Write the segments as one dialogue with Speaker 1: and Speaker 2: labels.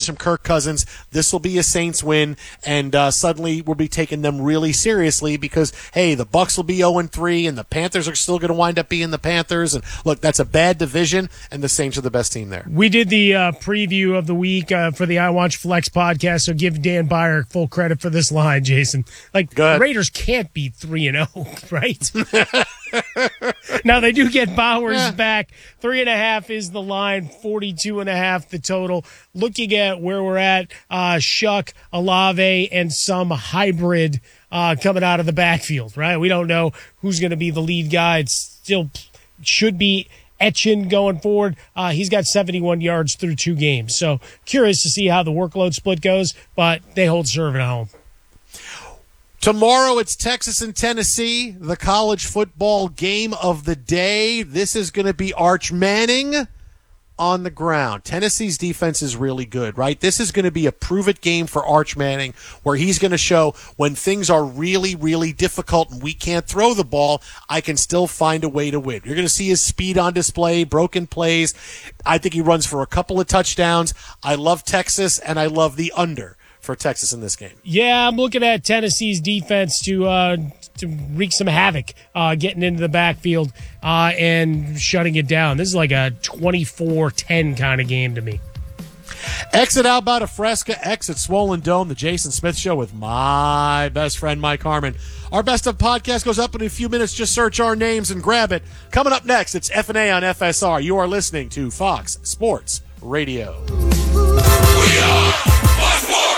Speaker 1: from Kirk Cousins. This will be a Saints win, and suddenly we'll be taking them really seriously because, hey, the Bucs will be 0-3, and the Panthers are still going to wind up being the Panthers. And look, that's a bad division, and the Saints are the best team there.
Speaker 2: We did the preview of the week for the I Watch Flex podcast, so give Dan Beyer full credit for this line, Jason. Like, the Raiders can't be 3-0, right? Now, they do get Bowers back. 3.5 is the line, 42.5 the total. Looking at where we're at, Shuck, Olave, and some hybrid coming out of the backfield, right? We don't know who's going to be the lead guy. It still should be Etchen going forward. He's got 71 yards through 2 games. So curious to see how the workload split goes, but they hold serve at home.
Speaker 1: Tomorrow it's Texas and Tennessee, the college football game of the day. This is going to be Arch Manning on the ground. Tennessee's defense is really good, right? This is going to be a prove-it game for Arch Manning where he's going to show when things are really, really difficult and we can't throw the ball, I can still find a way to win. You're going to see his speed on display, broken plays. I think he runs for a couple of touchdowns. I love Texas, and I love the under for Texas in this game.
Speaker 2: Yeah, I'm looking at Tennessee's defense to wreak some havoc, getting into the backfield and shutting it down. This is like a 24-10 kind of game to me.
Speaker 1: Exit Alberta Fresca, exit Swollen Dome, the Jason Smith Show with my best friend Mike Harmon. Our Best of podcast goes up in a few minutes. Just search our names and grab it. Coming up next, it's F&A on FSR. You are listening to Fox Sports Radio.
Speaker 3: We are Fox Sports.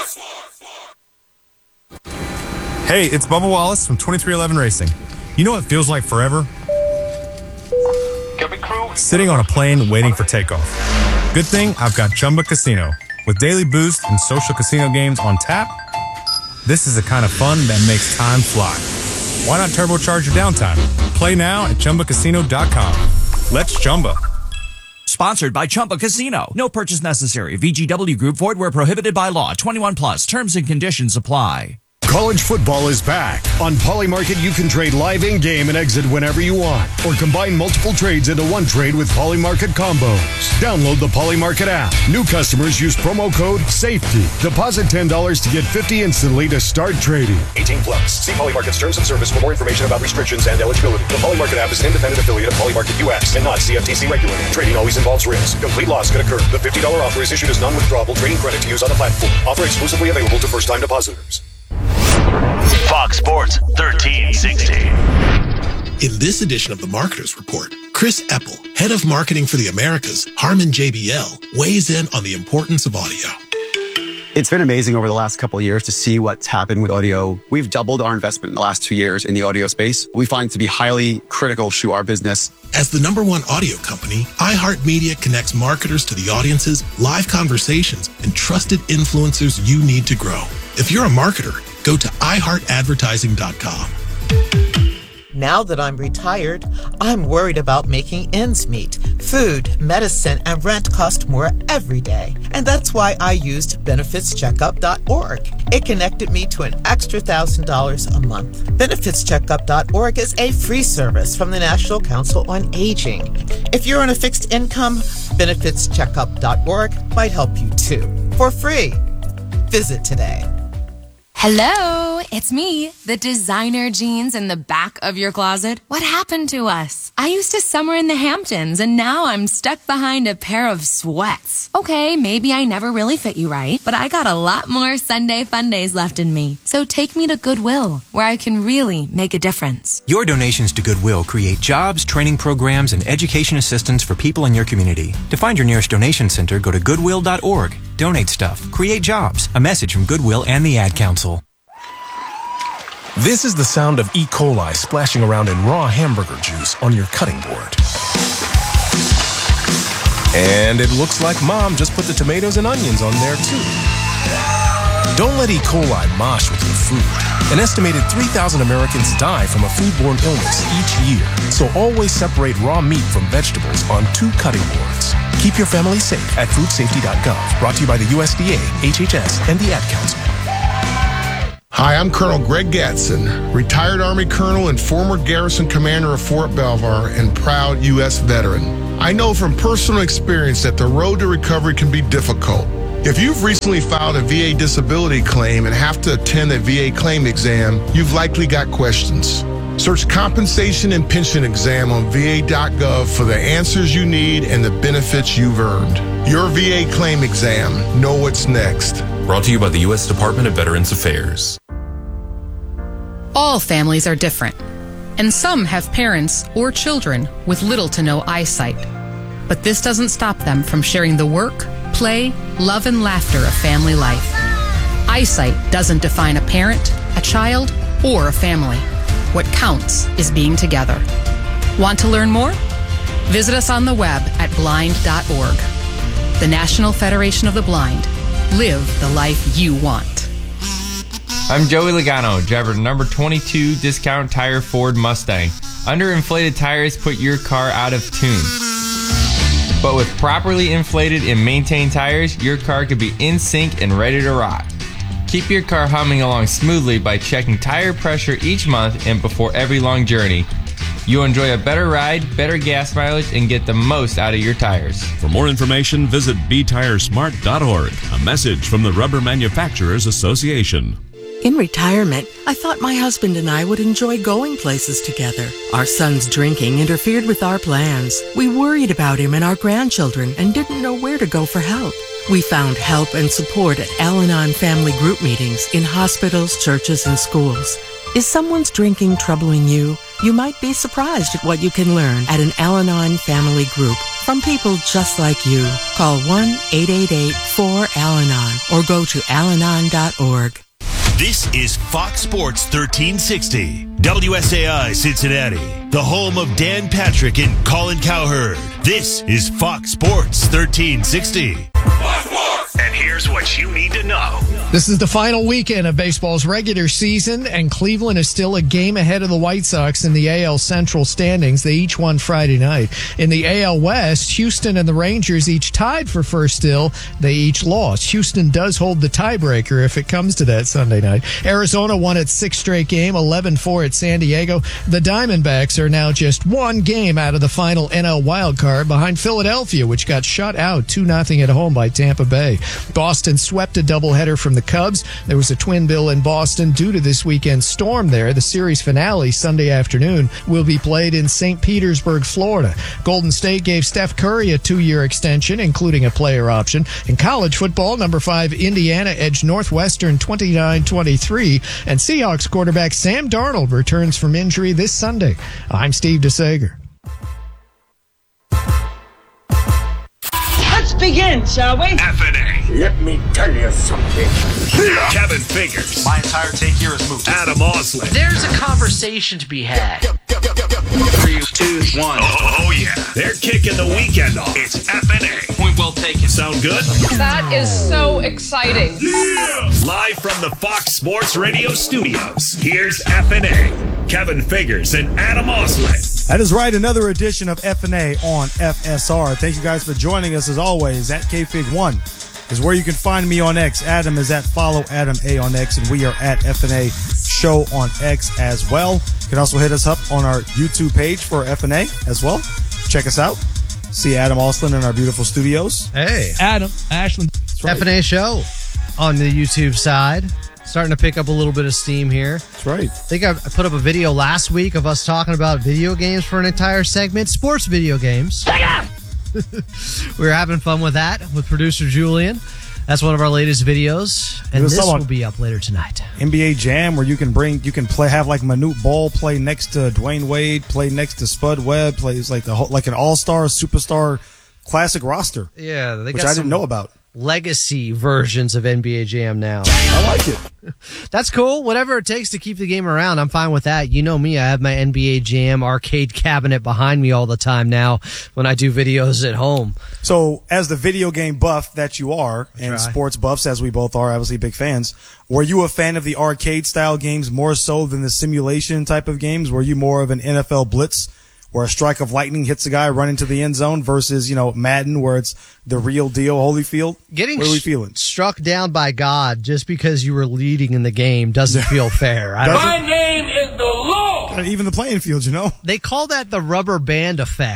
Speaker 4: Hey, it's Bubba Wallace from 2311 Racing. You know what feels like forever? Sitting on a plane waiting for takeoff. Good thing I've got Chumba Casino. With daily boost and social casino games on tap, this is the kind of fun that makes time fly. Why not turbocharge your downtime? Play now at ChumbaCasino.com. Let's Chumba.
Speaker 5: Sponsored by Chumba Casino. No purchase necessary. VGW Group. Void where prohibited by law. 21 plus. Terms and conditions apply.
Speaker 6: College football is back. On Polymarket, you can trade live in-game and exit whenever you want, or combine multiple trades into one trade with Polymarket combos. Download the Polymarket app. New customers use promo code SAFETY. Deposit $10 to get $50 instantly to start trading.
Speaker 7: 18 plus. See Polymarket's terms of service for more information about restrictions and eligibility. The Polymarket app is an independent affiliate of Polymarket US and not CFTC regulated. Trading always involves risk. Complete loss can occur. The $50 offer is issued as non-withdrawable trading credit to use on the platform. Offer exclusively available to first-time depositors.
Speaker 3: Fox Sports 1360.
Speaker 8: In this edition of the Marketers Report, Chris Eppel, head of marketing for the Americas, Harman JBL, weighs in on the importance of audio.
Speaker 9: It's been amazing over the last couple of years to see what's happened with audio. We've doubled our investment in the last 2 years in the audio space. We find it to be highly critical to our business.
Speaker 8: As the #1 audio company, iHeartMedia connects marketers to the audiences, live conversations, and trusted influencers you need to grow. If you're a marketer, go to iHeartAdvertising.com.
Speaker 10: Now that I'm retired, I'm worried about making ends meet. Food, medicine, and rent cost more every day. And that's why I used BenefitsCheckup.org. It connected me to an extra $1,000 a month. BenefitsCheckup.org is a free service from the National Council on Aging. If you're on a fixed income, BenefitsCheckup.org might help you too. For free. Visit today.
Speaker 11: Hello, it's me, the designer jeans in the back of your closet. What happened to us? I used to summer in the Hamptons, and now I'm stuck behind a pair of sweats. Okay, maybe I never really fit you right, but I got a lot more Sunday fun days left in me. So take me to Goodwill, where I can really make a difference.
Speaker 12: Your donations to Goodwill create jobs, training programs, and education assistance for people in your community. To find your nearest donation center, go to goodwill.org. Donate stuff. Create jobs. A message from Goodwill and the Ad Council.
Speaker 13: This is the sound of E. coli splashing around in raw hamburger juice on your cutting board. And it looks like Mom just put the tomatoes and onions on there too. Don't let E. coli mosh with your food. An estimated 3,000 Americans die from a foodborne illness each year. So always separate raw meat from vegetables on 2 cutting boards. Keep your family safe at foodsafety.gov. Brought to you by the USDA, HHS, and the Ad Council.
Speaker 14: Hi, I'm Colonel Greg Gatson, retired Army Colonel and former Garrison Commander of Fort Belvoir and proud U.S. veteran. I know from personal experience that the road to recovery can be difficult. If you've recently filed a VA disability claim and have to attend a VA claim exam, you've likely got questions. Search Compensation and Pension Exam on VA.gov for the answers you need and the benefits you've earned. Your VA claim exam. Know what's next.
Speaker 15: Brought to you by the U.S. Department of Veterans Affairs.
Speaker 16: All families are different, and some have parents or children with little to no eyesight. But this doesn't stop them from sharing the work, play, love, and laughter of family life. Eyesight doesn't define a parent, a child, or a family. What counts is being together. Want to learn more? Visit us on the web at blind.org. The National Federation of the Blind. Live the life you want.
Speaker 17: I'm Joey Logano, driver number 22 Discount Tire Ford Mustang. Underinflated tires put your car out of tune. But with properly inflated and maintained tires, your car could be in sync and ready to rock. Keep your car humming along smoothly by checking tire pressure each month and before every long journey. You'll enjoy a better ride, better gas mileage, and get the most out of your tires.
Speaker 18: For more information, visit betiresmart.org. A message from the Rubber Manufacturers Association.
Speaker 19: In retirement, I thought my husband and I would enjoy going places together. Our son's drinking interfered with our plans. We worried about him and our grandchildren and didn't know where to go for help. We found help and support at Al-Anon family group meetings in hospitals, churches, and schools. Is someone's drinking troubling you? You might be surprised at what you can learn at an Al-Anon family group from people just like you. Call 1-888-4-AL-ANON or go to alanon.org.
Speaker 3: This is Fox Sports 1360, WSAI Cincinnati, the home of Dan Patrick and Colin Cowherd. This is Fox Sports 1360. And here's what you need to know.
Speaker 2: This is the final weekend of baseball's regular season, and Cleveland is still a game ahead of the White Sox in the AL Central standings. They each won Friday night. In the AL West, Houston and the Rangers each tied for first still. They each lost. Houston does hold the tiebreaker if it comes to that Sunday night. Arizona won its sixth straight game, 11-4 at San Diego. The Diamondbacks are now just one game out of the final NL wildcard behind Philadelphia, which got shut out 2-0 at home by Tampa Bay. Boston swept a doubleheader from the Cubs. There was a twin bill in Boston due to this weekend's storm there. The series finale Sunday afternoon will be played in St. Petersburg, Florida. Golden State gave Steph Curry a 2-year extension, including a player option. In college football, number 5 Indiana edged Northwestern 29-23, and Seahawks quarterback Sam Darnold returns from injury this Sunday. I'm Steve DeSager.
Speaker 20: Let's begin, shall we?
Speaker 3: FNA.
Speaker 20: Let me tell you something.
Speaker 3: Kevin Figures.
Speaker 21: My entire take here is moved.
Speaker 3: Adam Oslin.
Speaker 20: There's a conversation to be had.
Speaker 21: 3, 2, 1.
Speaker 3: Oh, yeah. They're kicking the weekend off. It's FNA.
Speaker 21: Point well taken.
Speaker 3: Sound good?
Speaker 22: That is so exciting.
Speaker 3: Yeah! Live from the Fox Sports Radio studios, here's FNA. Kevin Figures and Adam Oslin.
Speaker 23: That is right. Another edition of FNA on FSR. Thank you guys for joining us as always. At KFig1 is where you can find me on X. Adam is at Follow Adam A on X, and we are at FNA Show on X as well. You can also hit us up on our YouTube page for FNA as well. Check us out. See Adam Oslin in our beautiful studios.
Speaker 24: Hey.
Speaker 2: Adam, Ashland.
Speaker 24: Right. FNA Show on the YouTube side. Starting to pick up a little bit of steam here.
Speaker 23: That's right.
Speaker 24: I think I put up a video last week of us talking about video games for an entire segment. Sports video games. We were having fun with that with producer Julian. That's one of our latest videos, and this will be up later tonight.
Speaker 23: NBA Jam, where you can play, have like Manute Bol play next to Dwayne Wade, play next to Spud Webb, plays like an all-star, superstar, classic roster.
Speaker 24: Yeah, they
Speaker 23: which
Speaker 24: got
Speaker 23: I didn't know about.
Speaker 24: Legacy versions of NBA Jam now.
Speaker 23: I like it.
Speaker 24: That's cool. Whatever it takes to keep the game around, I'm fine with that. You know me, I have my NBA Jam arcade cabinet behind me all the time now when I do videos at home.
Speaker 23: So, as the video game buff that you are, and sports buffs as we both are, obviously big fans, were you a fan of the arcade style games more so than the simulation type of games? Were you more of an NFL Blitz, where a strike of lightning hits a guy running to the end zone versus, Madden, where it's the real deal, Holyfield?
Speaker 24: Getting
Speaker 23: what are we feeling?
Speaker 24: Struck down by God just because you were leading in the game doesn't feel fair.
Speaker 20: My name is the Lord.
Speaker 23: Even the playing field,
Speaker 24: They call that the rubber band effect.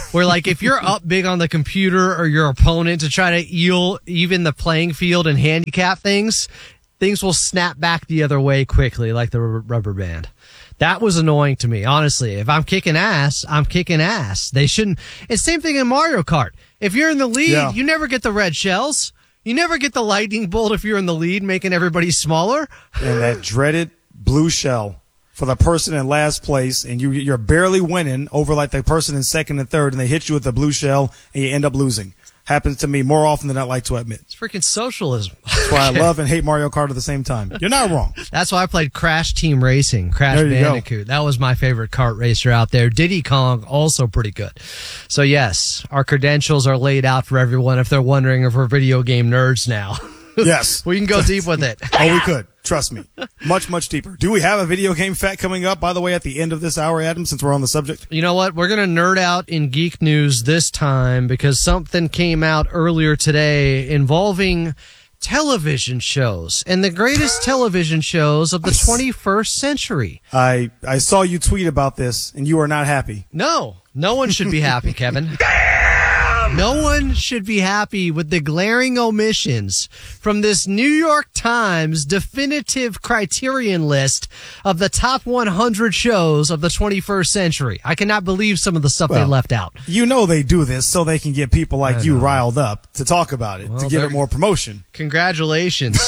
Speaker 24: where like if you're up big on the computer or your opponent to try to even the playing field and handicap things will snap back the other way quickly, like the rubber band. That was annoying to me, honestly. If I'm kicking ass, I'm kicking ass. They shouldn't. It's the same thing in Mario Kart. If you're in the lead, you never get the red shells. You never get the lightning bolt if you're in the lead, making everybody smaller.
Speaker 23: And that dreaded blue shell for the person in last place, and you're barely winning over like the person in second and third, and they hit you with the blue shell, and you end up losing. Happens to me more often than I like to admit.
Speaker 24: It's freaking socialism.
Speaker 23: That's why I love and hate Mario Kart at the same time. You're not wrong.
Speaker 24: That's why I played Crash Team Racing, Crash Bandicoot. That was my favorite kart racer out there. Diddy Kong, also pretty good. So yes, our credentials are laid out for everyone if they're wondering if we're video game nerds now.
Speaker 23: Yes.
Speaker 24: We can go deep with it.
Speaker 23: Oh, we could. Trust me. Much, much deeper. Do we have a video game fact coming up, by the way, at the end of this hour, Adam, since we're on the subject?
Speaker 24: You know what? We're going to nerd out in geek news this time because something came out earlier today involving television shows and the greatest television shows of the 21st century.
Speaker 23: I saw you tweet about this, and you are not happy.
Speaker 24: No one should be happy, Kevin. No one should be happy with the glaring omissions from this New York Times definitive criterion list of the top 100 shows of the 21st century. I cannot believe some of the stuff they left out.
Speaker 23: You know they do this so they can get people like you riled up to talk about it, to give it more promotion.
Speaker 24: Congratulations.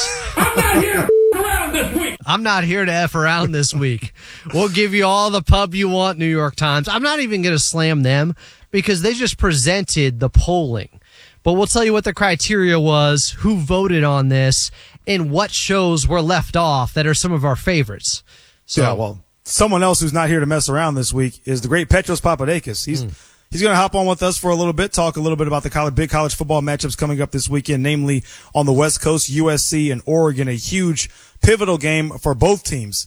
Speaker 24: I'm not here to F around this week. We'll give you all the pub you want, New York Times. I'm not even going to slam them because they just presented the polling. But we'll tell you what the criteria was, who voted on this, and what shows were left off that are some of our favorites. So,
Speaker 23: yeah, well, someone else who's not here to mess around this week is the great Petros Papadakis. He's going to hop on with us for a little bit, talk a little bit about the big college football matchups coming up this weekend, namely on the West Coast, USC and Oregon, a huge pivotal game for both teams.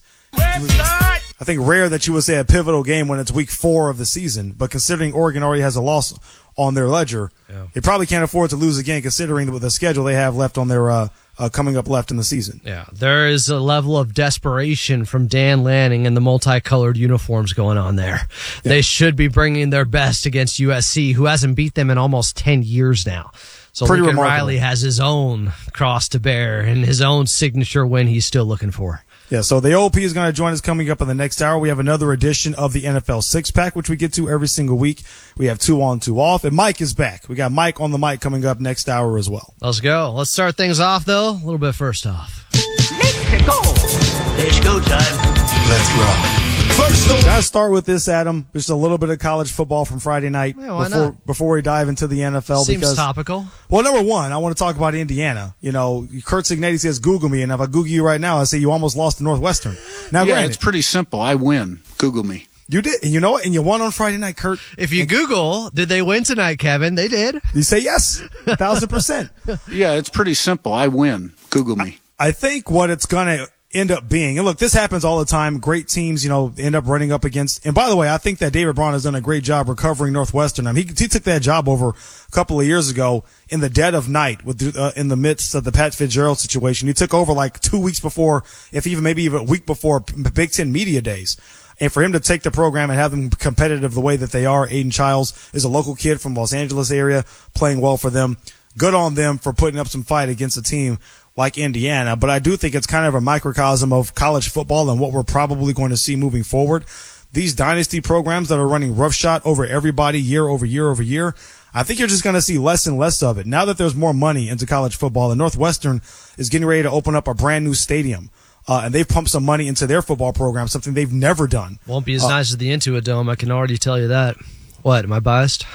Speaker 23: I think rare that you would say a pivotal game when it's week 4 of the season, but considering Oregon already has a loss on their ledger, they probably can't afford to lose again considering the schedule they have left on their coming up left in the season.
Speaker 24: Yeah, there is a level of desperation from Dan Lanning and the multicolored uniforms going on there. Yeah. They should be bringing their best against USC, who hasn't beat them in almost 10 years now. So Lincoln Riley has his own cross to bear and his own signature win he's still looking for.
Speaker 23: Yeah, so the OP is going to join us coming up in the next hour. We have another edition of the NFL Six-Pack, which we get to every single week. We have 2 on, 2 off, and Mike is back. We got Mike on the mic coming up next hour as well.
Speaker 24: Let's go. Let's start things off, though, a little bit first off.
Speaker 20: Let's go. It's go time.
Speaker 23: Let's roll. Gotta start with this, Adam. Just a little bit of college football from Friday night before we dive into the NFL.
Speaker 24: Seems topical.
Speaker 23: Well, number one, I want to talk about Indiana. You know, Kurt Signetti says Google me, and if I Google you right now, I say you almost lost to Northwestern. Now,
Speaker 1: yeah, it's pretty simple. I win. Google me.
Speaker 23: You did, and you know what? And you won on Friday night, Kurt.
Speaker 24: If you Google, did they win tonight, Kevin? They did.
Speaker 23: You say yes, 1,000%.
Speaker 1: Yeah, it's pretty simple. I win. Google me.
Speaker 23: I think what it's gonna end up being, and look, this happens all the time. Great teams, end up running up against. And by the way, I think that David Braun has done a great job recovering Northwestern. I mean, he took that job over a couple of years ago in the dead of night in the midst of the Pat Fitzgerald situation. He took over like 2 weeks before, maybe even a week before Big Ten Media Days. And for him to take the program and have them competitive the way that they are, Aiden Childs is a local kid from Los Angeles area, playing well for them. Good on them for putting up some fight against a team like Indiana, but I do think it's kind of a microcosm of college football and what we're probably going to see moving forward. These dynasty programs that are running roughshod over everybody year over year over year, I think you're just going to see less and less of it. Now that there's more money into college football, and Northwestern is getting ready to open up a brand new stadium, and they've pumped some money into their football program, something they've never done.
Speaker 24: Won't be as nice as the Intuit Dome, I can already tell you that. What, am I biased?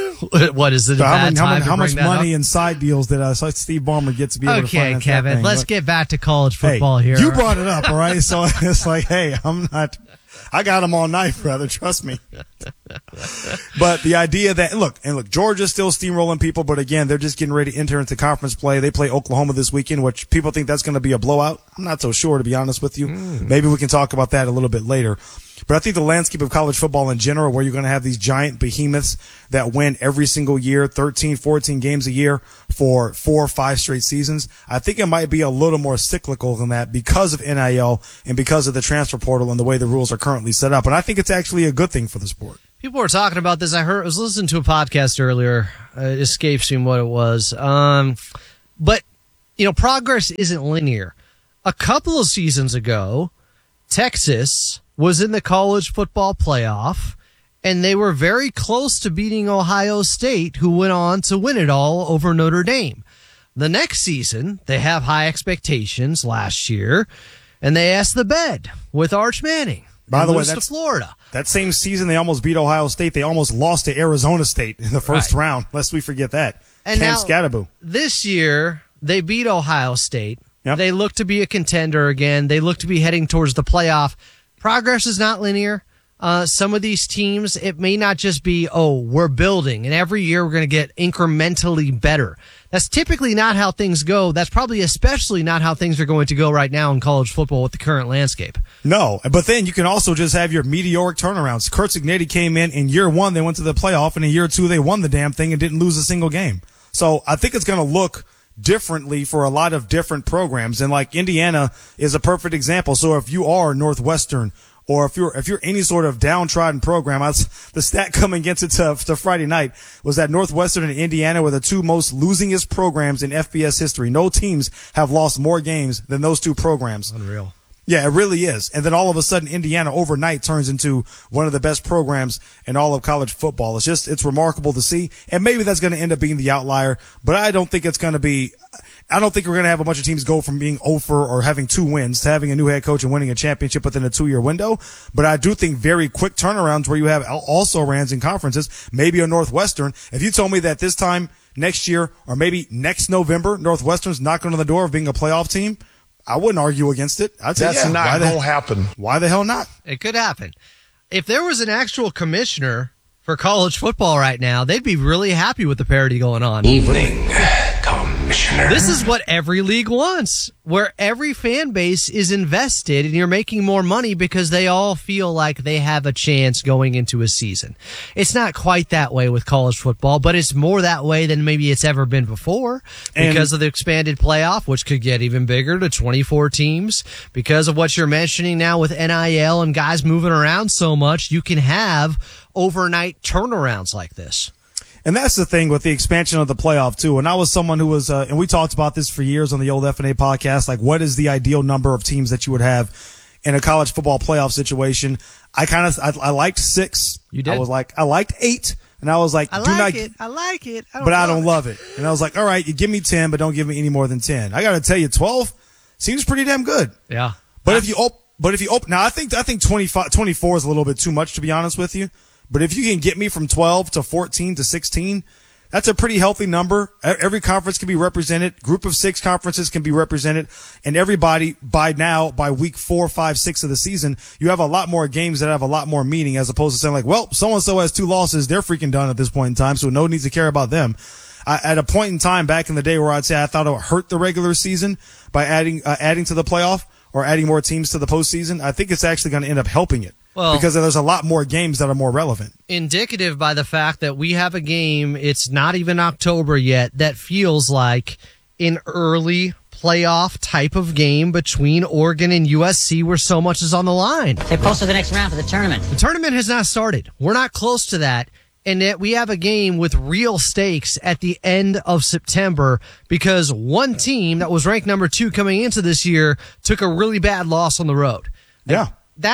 Speaker 24: What is it?
Speaker 23: So how much money and side deals did Steve Ballmer get to be able to finance?
Speaker 24: Okay, Kevin, let's get back to college football here.
Speaker 23: You brought it up, all right? So it's like, hey, I got him all night, brother. Trust me. But the idea that, look, Georgia's still steamrolling people, but again, they're just getting ready to enter into conference play. They play Oklahoma this weekend, which people think that's going to be a blowout. I'm not so sure, to be honest with you. Maybe we can talk about that a little bit later. But I think the landscape of college football in general, where you're going to have these giant behemoths that win every single year, 13, 14 games a year for 4 or 5 straight seasons, I think it might be a little more cyclical than that because of NIL and because of the transfer portal and the way the rules are currently set up. And I think it's actually a good thing for the sport.
Speaker 24: People were talking about this. I was listening to a podcast earlier. It escapes me what it was. But, progress isn't linear. A couple of seasons ago, Texas was in the college football playoff, and they were very close to beating Ohio State, who went on to win it all over Notre Dame. The next season, they have high expectations last year, and they asked the bed with Arch Manning.
Speaker 23: By the way,
Speaker 24: that's Florida.
Speaker 23: That same season, they almost beat Ohio State. They almost lost to Arizona State in the first round, lest we forget that.
Speaker 24: And
Speaker 23: Cam
Speaker 24: now,
Speaker 23: Scatterbo.
Speaker 24: This year, they beat Ohio State.
Speaker 23: Yep.
Speaker 24: They look to be a contender again. They look to be heading towards the playoff. Progress is not linear. Some of these teams, it may not just be, we're building, and every year we're going to get incrementally better. That's typically not how things go. That's probably especially not how things are going to go right now in college football with the current landscape.
Speaker 23: No, but then you can also just have your meteoric turnarounds. Curt Cignetti came in year one, they went to the playoff, and in year two, they won the damn thing and didn't lose a single game. So I think it's going to look differently for a lot of different programs. And like Indiana is a perfect example. So if you are Northwestern, or if you're any sort of downtrodden program, the stat coming into to Friday night was that Northwestern and Indiana were the two most losingest programs in FBS history. No teams have lost more games than those two programs.
Speaker 24: Unreal.
Speaker 23: Yeah, it really is. And then all of a sudden, Indiana overnight turns into one of the best programs in all of college football. It's remarkable to see. And maybe that's going to end up being the outlier, but I don't think we're going to have a bunch of teams go from being 0-for or having 2 wins to having a new head coach and winning a championship within a 2-year window. But I do think very quick turnarounds where you have also rans in conferences, maybe a Northwestern. If you told me that this time next year or maybe next November, Northwestern's knocking on the door of being a playoff team, I wouldn't argue against it. I'd say,
Speaker 14: that's not going to happen.
Speaker 23: Why the hell not?
Speaker 24: It could happen. If there was an actual commissioner for college football right now, they'd be really happy with the parity going on.
Speaker 4: Evening, Commissioner.
Speaker 24: This is what every league wants, where every fan base is invested and you're making more money because they all feel like they have a chance going into a season. It's not quite that way with college football, but it's more that way than maybe it's ever been before because of the expanded playoff, which could get even bigger to 24 teams. Because of what you're mentioning now with NIL and guys moving around so much, you can have overnight turnarounds like this.
Speaker 23: And that's the thing with the expansion of the playoff too. And I was someone who was, and we talked about this for years on the old FNA podcast, like what is the ideal number of teams that you would have in a college football playoff situation? I liked 6.
Speaker 24: You did?
Speaker 23: I liked 8. And I was like,
Speaker 24: I like it.
Speaker 23: But I don't love it. And I was like, all right, you give me 10, but don't give me any more than 10. I got to tell you, 12 seems pretty damn good.
Speaker 24: Yeah.
Speaker 23: But if you open, now I think 24 is a little bit too much, to be honest with you. But if you can get me from 12 to 14 to 16, that's a pretty healthy number. Every conference can be represented. Group of 6 conferences can be represented. And everybody by week 4, 5, 6 of the season, you have a lot more games that have a lot more meaning as opposed to saying like, well, so-and-so has 2 losses. They're freaking done at this point in time. So no need to care about them. At a point in time back in the day where I'd say I thought it would hurt the regular season by adding to the playoff or adding more teams to the postseason, I think it's actually going to end up helping it.
Speaker 24: Well,
Speaker 23: because there's a lot more games that are more relevant.
Speaker 24: Indicative by the fact that we have a game, it's not even October yet, that feels like an early playoff type of game between Oregon and USC where so much is on the line.
Speaker 5: They posted the next round for the tournament.
Speaker 24: The tournament has not started. We're not close to that. And yet we have a game with real stakes at the end of September because one team that was ranked number 2 coming into this year took a really bad loss on the road.
Speaker 23: Yeah.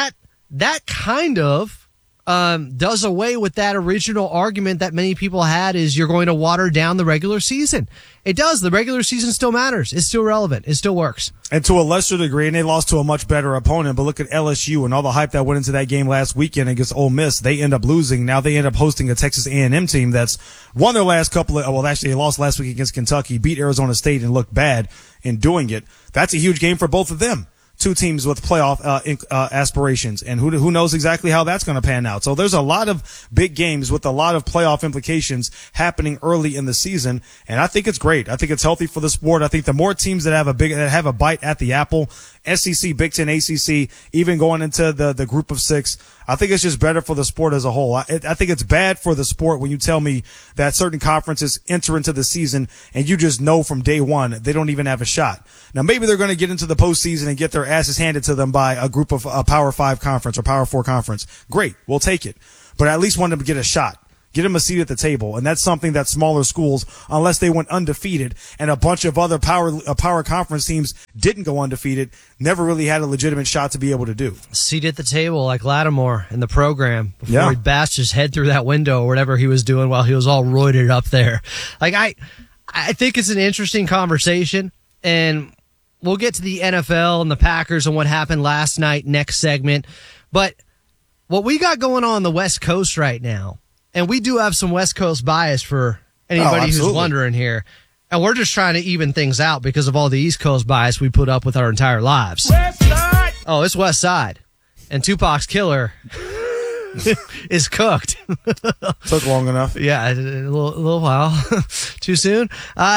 Speaker 24: That kind of does away with that original argument that many people had is you're going to water down the regular season. It does. The regular season still matters. It's still relevant. It still works.
Speaker 23: And to a lesser degree, and they lost to a much better opponent, but look at LSU and all the hype that went into that game last weekend against Ole Miss. They end up losing. Now they end up hosting a Texas A&M team that's won their last couple of, they lost last week against Kentucky, beat Arizona State and looked bad in doing it. That's a huge game for both of them. 2 teams with playoff aspirations, and who knows exactly how that's going to pan out. So there's a lot of big games with a lot of playoff implications happening early in the season, and I think it's great. I think it's healthy for the sport. I think the more teams that have a bite at the apple, SEC, Big Ten, ACC, even going into the group of 6, I think it's just better for the sport as a whole. I think it's bad for the sport when you tell me that certain conferences enter into the season and you just know from day one they don't even have a shot. Now maybe they're going to get into the postseason and get their asses handed to them by a group of a Power 5 conference or Power 4 conference. Great, we'll take it. but I at least want them to get a shot. Get them a seat at the table. And that's something that smaller schools, unless they went undefeated and a bunch of other power conference teams didn't go undefeated, never really had a legitimate shot to be able to do.
Speaker 24: Seat at the table like Lattimore in the program before he bashed his head through that window or whatever he was doing while he was all roided up there. Like, I think it's an interesting conversation, and we'll get to the NFL and the Packers and what happened last night next segment. But what we got going on the West Coast right now, and we do have some West Coast bias for anybody who's wondering here. And we're just trying to even things out because of all the East Coast bias we put up with our entire lives.
Speaker 23: West Side!
Speaker 24: Oh, it's West Side. And Tupac's Killer is cooked.
Speaker 23: Took long enough.
Speaker 24: Yeah, a little while. Too soon.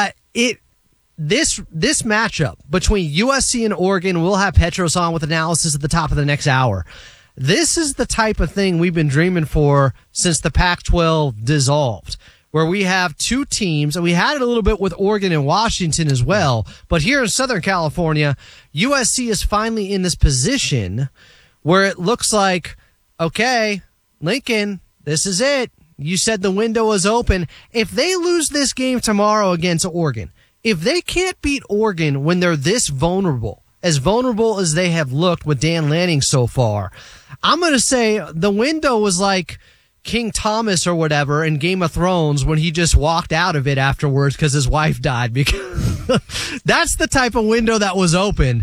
Speaker 24: This matchup between USC and Oregon, we'll have Petros on with analysis at the top of the next hour. This is the type of thing we've been dreaming for since the Pac-12 dissolved, where we have two teams, and we had it a little bit with Oregon and Washington as well, but here in Southern California, USC is finally in this position where it looks like, okay, Lincoln, this is it. You said the window is open. If they lose this game tomorrow against Oregon, if they can't beat Oregon when they're this vulnerable as they have looked with Dan Lanning so far, I'm going to say the window was like King Thomas or whatever in Game of Thrones when he just walked out of it afterwards because his wife died. Because that's the type of window that was open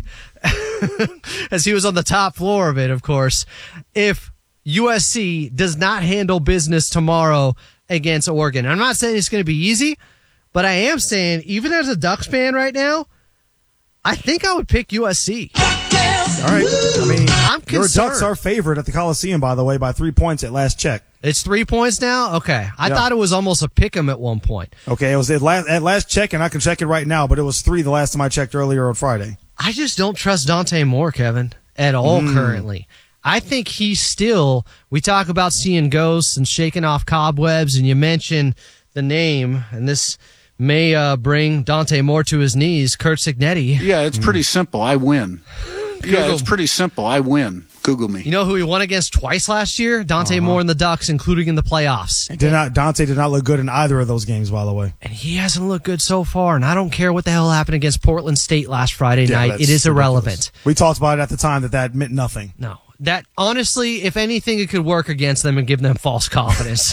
Speaker 24: as he was on the top floor of it, of course. If USC does not handle business tomorrow against Oregon, I'm not saying it's going to be easy, but I am saying even as a Ducks fan right now, I think I would pick USC.
Speaker 23: All right. I mean,
Speaker 24: I'm
Speaker 23: your
Speaker 24: concerned.
Speaker 23: Ducks are favored at the Coliseum, by the way, by 3 points at last check.
Speaker 24: It's 3 points now? Okay. I thought it was almost a pick 'em at one point.
Speaker 23: Okay, it was at last check, and I can check it right now, but it was 3 the last time I checked earlier on Friday.
Speaker 24: I just don't trust Dante Moore, Kevin, at all currently. I think he's still, we talk about seeing ghosts and shaking off cobwebs, and you mention the name, and this may bring Dante Moore to his knees, Curt Cignetti.
Speaker 1: Yeah, it's pretty simple. I win. Yeah, it's pretty simple. I win. Google me.
Speaker 24: You know who he won against twice last year? Dante Moore and the Ducks, including in the playoffs.
Speaker 23: Dante did not look good in either of those games, by the way.
Speaker 24: And he hasn't looked good so far, and I don't care what the hell happened against Portland State last Friday night. It is irrelevant.
Speaker 23: We talked about it at the time that meant nothing.
Speaker 24: No. That, honestly, if anything, it could work against them and give them false confidence.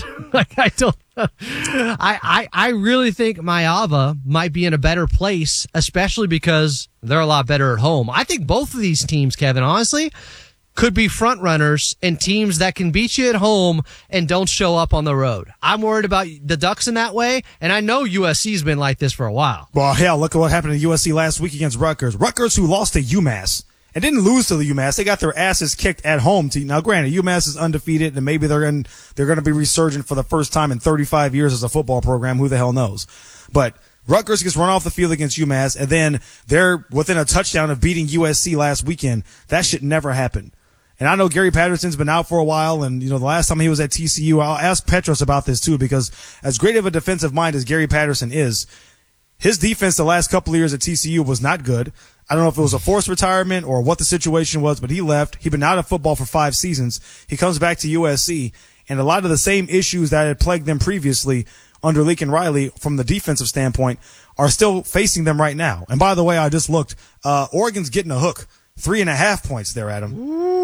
Speaker 24: I really think Maiyava might be in a better place, especially because they're a lot better at home. I think both of these teams, Kevin, honestly, could be front runners and teams that can beat you at home and don't show up on the road. I'm worried about the Ducks in that way, and I know USC's been like this for a while.
Speaker 23: Well, hell, look at what happened to USC last week against Rutgers. Rutgers, who lost to UMass. And didn't lose to the UMass. They got their asses kicked at home. Now, granted, UMass is undefeated, and maybe they're going to be resurgent for the first time in 35 years as a football program. Who the hell knows? But Rutgers gets run off the field against UMass, and then they're within a touchdown of beating USC last weekend. That should never happen. And I know Gary Patterson's been out for a while, and the last time he was at TCU, I'll ask Petros about this too, because as great of a defensive mind as Gary Patterson is, his defense the last couple of years at TCU was not good. I don't know if it was a forced retirement or what the situation was, but he left. He'd been out of football for 5 seasons. He comes back to USC, and a lot of the same issues that had plagued them previously under Lincoln Riley from the defensive standpoint are still facing them right now. And by the way, I just looked. Oregon's getting a hook. 3.5 points there, Adam.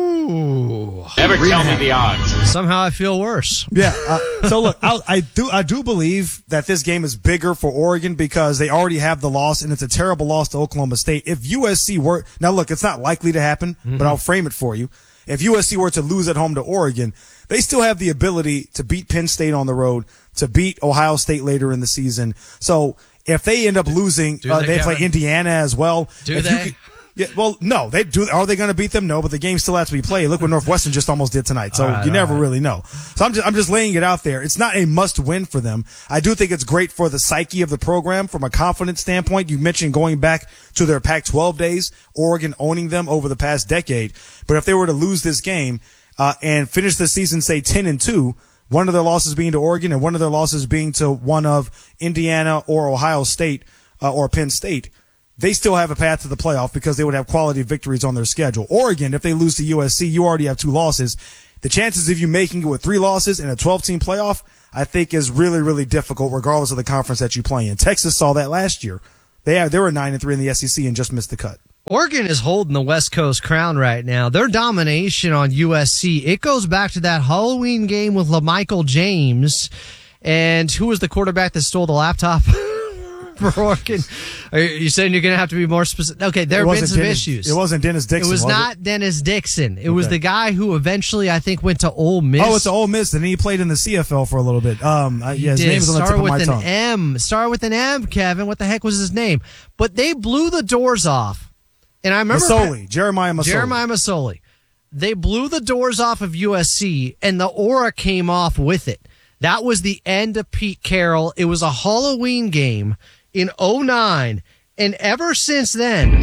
Speaker 24: Ooh.
Speaker 6: Never tell me the odds.
Speaker 24: Somehow I feel worse.
Speaker 23: Yeah. So look, I do believe that this game is bigger for Oregon because they already have the loss, and it's a terrible loss to Oklahoma State. If USC were, now look, it's not likely to happen, but I'll frame it for you. If USC were to lose at home to Oregon, they still have the ability to beat Penn State on the road, to beat Ohio State later in the season. So if they end up losing, they play Indiana as well. Yeah, well, no, they do. Are they going to beat them? No, but the game still has to be played. Look what Northwestern just almost did tonight. So you never really know. So I'm just laying it out there. It's not a must win for them. I do think it's great for the psyche of the program from a confidence standpoint. You mentioned going back to their Pac-12 days, Oregon owning them over the past decade. But if they were to lose this game, and finish the season, say 10-2, one of their losses being to Oregon and one of their losses being to one of Indiana or Ohio State, or Penn State, they still have a path to the playoff because they would have quality victories on their schedule. Oregon, if they lose to USC, you already have 2 losses. the chances of you making it with 3 losses in a 12-team playoff, I think is really, really difficult regardless of the conference that you play in. Texas saw that last year. They were 9-3 in the SEC and just missed the cut.
Speaker 24: Oregon is holding the West Coast crown right now. Their domination on USC, it goes back to that Halloween game with LaMichael James. And who was the quarterback that stole the laptop for Oregon? Are you saying you're going to have to be more specific? Okay, there have been some issues.
Speaker 23: It wasn't Dennis Dixon.
Speaker 24: It was not Dennis Dixon. It was the guy who eventually, I think, went to Ole Miss.
Speaker 23: Oh, it's Ole Miss, and he played in the CFL for a little bit. His name's on the tip of my tongue.
Speaker 24: Start with an M, Kevin. What the heck was his name? But they blew the doors off. And I remember
Speaker 23: Jeremiah
Speaker 24: Masoli. They blew the doors off of USC, and the aura came off with it. That was the end of Pete Carroll. It was a Halloween game in 2009, and ever since then,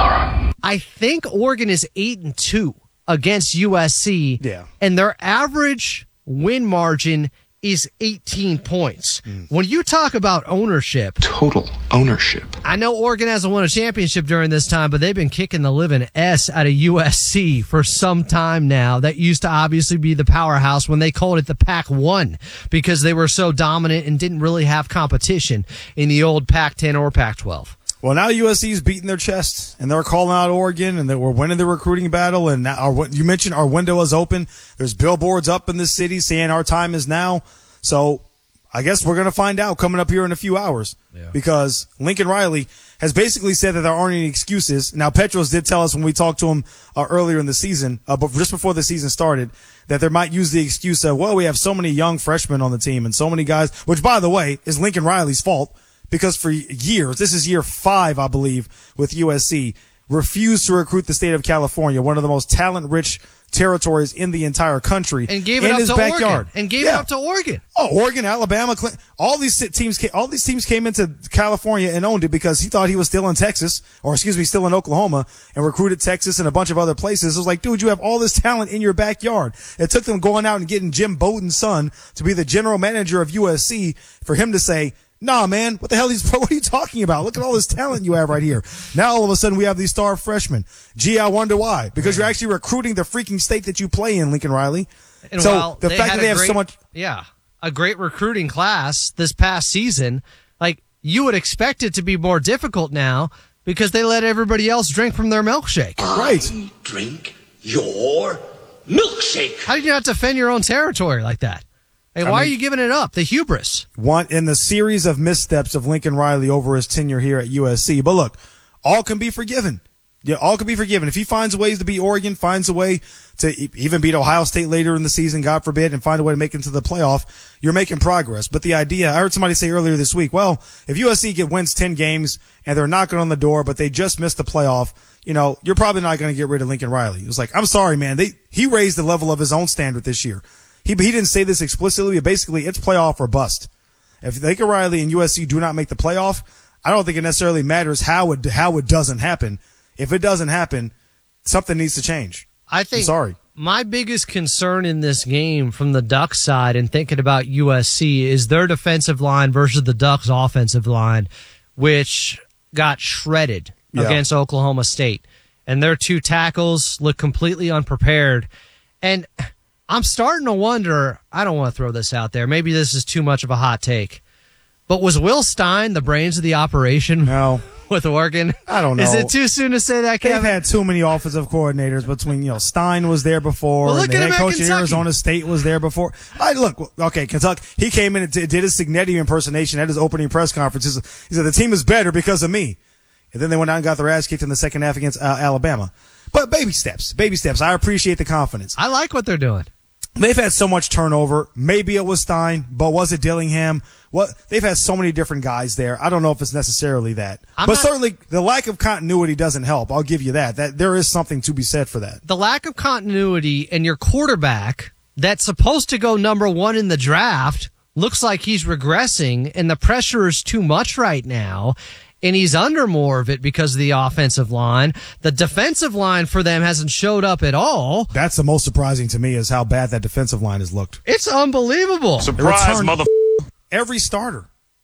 Speaker 24: I think Oregon is 8-2 against USC.
Speaker 23: Yeah.
Speaker 24: And their average win margin is 18 points. When you talk about ownership,
Speaker 4: Total ownership.
Speaker 24: I know Oregon hasn't won a championship during this time, but they've been kicking the living S out of USC for some time now. That used to obviously be the powerhouse when they called it the Pac-1 because they were so dominant and didn't really have competition in the old Pac-10 or Pac-12.
Speaker 23: Well, now USC's beating their chest, and they're calling out Oregon, and we're winning the recruiting battle. And now you mentioned our window is open. There's billboards up in the city saying our time is now. So I guess we're going to find out coming up here in a few hours because Lincoln Riley has basically said that there aren't any excuses. Now, Petros did tell us when we talked to him earlier in the season, but just before the season started, that they might use the excuse of, well, we have so many young freshmen on the team and so many guys, which, by the way, is Lincoln Riley's fault. Because for years, this is year 5, I believe, with USC, refused to recruit the state of California, one of the most talent-rich territories in the entire country,
Speaker 24: and gave it up to Oregon. And gave it up to Oregon.
Speaker 23: Oh, Oregon, Alabama, all these teams came into California and owned it because he thought he was still in Texas, or still in Oklahoma, and recruited Texas and a bunch of other places. It was like, dude, you have all this talent in your backyard. It took them going out and getting Jim Bowden's son to be the general manager of USC for him to say, nah, man, what are you talking about? Look at all this talent you have right here. Now, all of a sudden, we have these star freshmen. Gee, I wonder why. Because you're actually recruiting the freaking state that you play in, Lincoln Riley.
Speaker 24: And
Speaker 23: so the fact that they have so much.
Speaker 24: Yeah, a great recruiting class this past season. Like, you would expect it to be more difficult now because they let everybody else drink from their milkshake.
Speaker 23: Right.
Speaker 20: Drink your milkshake.
Speaker 24: How do you not defend your own territory like that? Hey, why are you giving it up? The hubris.
Speaker 23: One in the series of missteps of Lincoln Riley over his tenure here at USC. But look, all can be forgiven. Yeah, all can be forgiven. If he finds ways to beat Oregon, finds a way to even beat Ohio State later in the season, God forbid, and find a way to make it into the playoff, you're making progress. But the idea, I heard somebody say earlier this week, well, if USC wins 10 games and they're knocking on the door, but they just missed the playoff, you're probably not going to get rid of Lincoln Riley. It was like, I'm sorry, man. He raised the level of his own standard this year. He didn't say this explicitly, but basically it's playoff or bust. If Lincoln Riley and USC do not make the playoff, I don't think it necessarily matters how it doesn't happen. If it doesn't happen, something needs to change.
Speaker 24: I think
Speaker 23: I'm sorry.
Speaker 24: My biggest concern in this game from the Ducks side and thinking about USC is their defensive line versus the Ducks offensive line, which got shredded against Oklahoma State. And their 2 tackles look completely unprepared. And I'm starting to wonder, I don't want to throw this out there. Maybe this is too much of a hot take. But was Will Stein the brains of the operation with Oregon?
Speaker 23: I don't know.
Speaker 24: Is it too soon to say that, Kevin?
Speaker 23: They've had too many offensive coordinators between, Stein was there before.
Speaker 24: Well,
Speaker 23: and the head coach of Arizona State was there before. Kentucky. He came in and did his Signetti impersonation at his opening press conference. He said, the team is better because of me. And then they went out and got their ass kicked in the second half against Alabama. But baby steps. I appreciate the confidence.
Speaker 24: I like what they're doing.
Speaker 23: They've had so much turnover. Maybe it was Stein, but was it Dillingham? They've had so many different guys there. I don't know if it's necessarily that. Certainly the lack of continuity doesn't help. I'll give you that. That there is something to be said for that.
Speaker 24: The lack of continuity and your quarterback that's supposed to go number 1 in the draft looks like he's regressing and the pressure is too much right now. And he's under more of it because of the offensive line. The defensive line for them hasn't showed up at all.
Speaker 23: That's the most surprising to me is how bad that defensive line has looked.
Speaker 24: It's unbelievable.
Speaker 18: Surprise, mother.
Speaker 23: Every starter.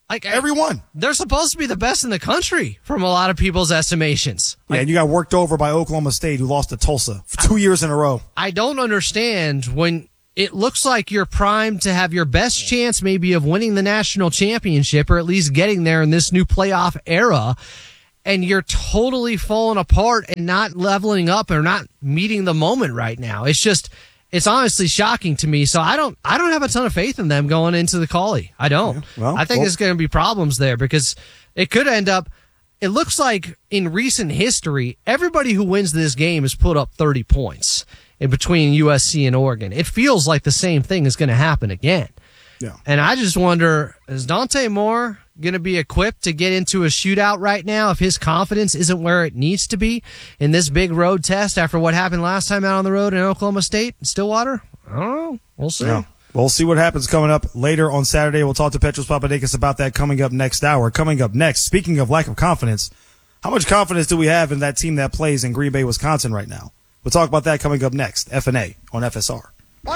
Speaker 23: Like everyone.
Speaker 24: They're supposed to be the best in the country from a lot of people's estimations.
Speaker 23: Yeah, and you got worked over by Oklahoma State, who lost to Tulsa for 2 years in a row.
Speaker 24: I don't understand when it looks like you're primed to have your best chance maybe of winning the national championship or at least getting there in this new playoff era, and you're totally falling apart and not leveling up or not meeting the moment right now. It's honestly shocking to me. So I don't have a ton of faith in them going into the Collie. I don't. Yeah, I think there's going to be problems there because it could end up. It looks like in recent history, everybody who wins this game has put up 30 points in between USC and Oregon. It feels like the same thing is going to happen again.
Speaker 23: Yeah.
Speaker 24: And I just wonder, is Dante Moore going to be equipped to get into a shootout right now if his confidence isn't where it needs to be in this big road test after what happened last time out on the road in Oklahoma State, Stillwater? I don't know. We'll see.
Speaker 23: Yeah. We'll see what happens coming up later on Saturday. We'll talk to Petros Papadakis about that coming up next hour. Coming up next, speaking of lack of confidence, how much confidence do we have in that team that plays in Green Bay, Wisconsin right now? We'll talk about that coming up next. FNA on FSR.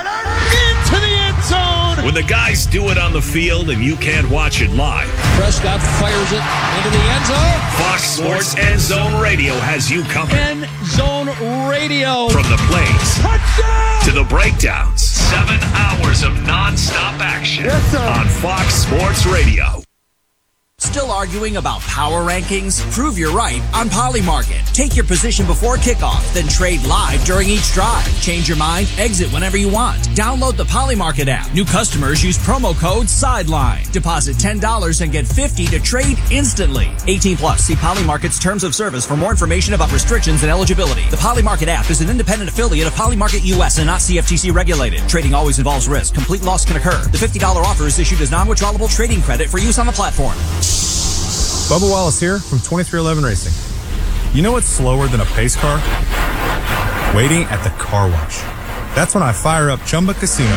Speaker 6: Into the end zone.
Speaker 3: When the guys do it on the field and you can't watch it live,
Speaker 6: Prescott fires it into the end zone.
Speaker 3: Fox Sports End Zone Radio has you covered.
Speaker 6: End Zone Radio.
Speaker 3: From the plays
Speaker 6: Touchdown!
Speaker 3: to the breakdowns, 7 hours of nonstop action on Fox Sports Radio.
Speaker 7: Still arguing about power rankings? Prove you're right on Polymarket. Take your position before kickoff, then trade live during each drive. Change your mind, exit whenever you want. Download the Polymarket app. New customers use promo code SIDELINE. Deposit $10 and get $50 to trade instantly. 18 plus. See Polymarket's terms of service for more information about restrictions and eligibility. The Polymarket app is an independent affiliate of Polymarket US and not CFTC regulated. Trading always involves risk. Complete loss can occur. The $50 offer is issued as non-withdrawable trading credit for use on the platform.
Speaker 8: Bubba Wallace here from 2311 Racing. You know what's slower than a pace car? Waiting at the car wash. That's when I fire up Chumba Casino.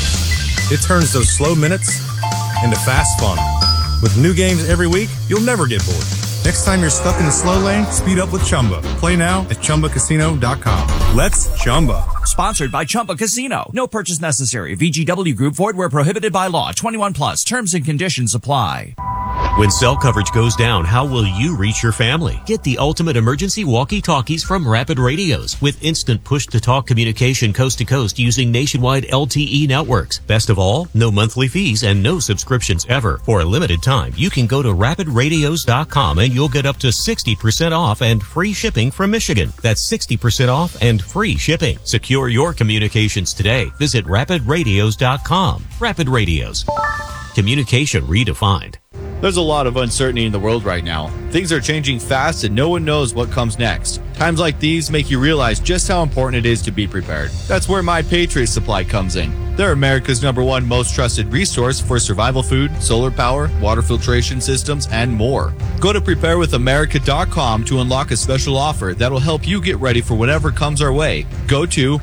Speaker 8: It turns those slow minutes into fast fun. With new games every week, you'll never get bored. Next time you're stuck in the slow lane, speed up with Chumba. Play now at ChumbaCasino.com. Let's Chumba.
Speaker 7: Sponsored by Chumba Casino. No purchase necessary. VGW Group. Void where prohibited by law. 21 plus. Terms and conditions apply.
Speaker 9: When cell coverage goes down, how will you reach your family? Get the ultimate emergency walkie-talkies from Rapid Radios with instant push-to-talk communication coast to coast using nationwide LTE networks. Best of all, no monthly fees and no subscriptions ever. For a limited time, you can go to rapidradios.com and you'll get up to 60% off and free shipping from Michigan. That's 60% off and free shipping. Secure your communications today. Visit rapidradios.com. Rapid Radios. Communication redefined.
Speaker 25: There's a lot of uncertainty in the world right now. Things are changing fast and no one knows what comes next. Times like these make you realize just how important it is to be prepared. That's where My Patriot Supply comes in. They're America's #1 most trusted resource for survival food, solar power, water filtration systems, and more. Go to preparewithamerica.com to unlock a special offer that'll help you get ready for whatever comes our way. Go to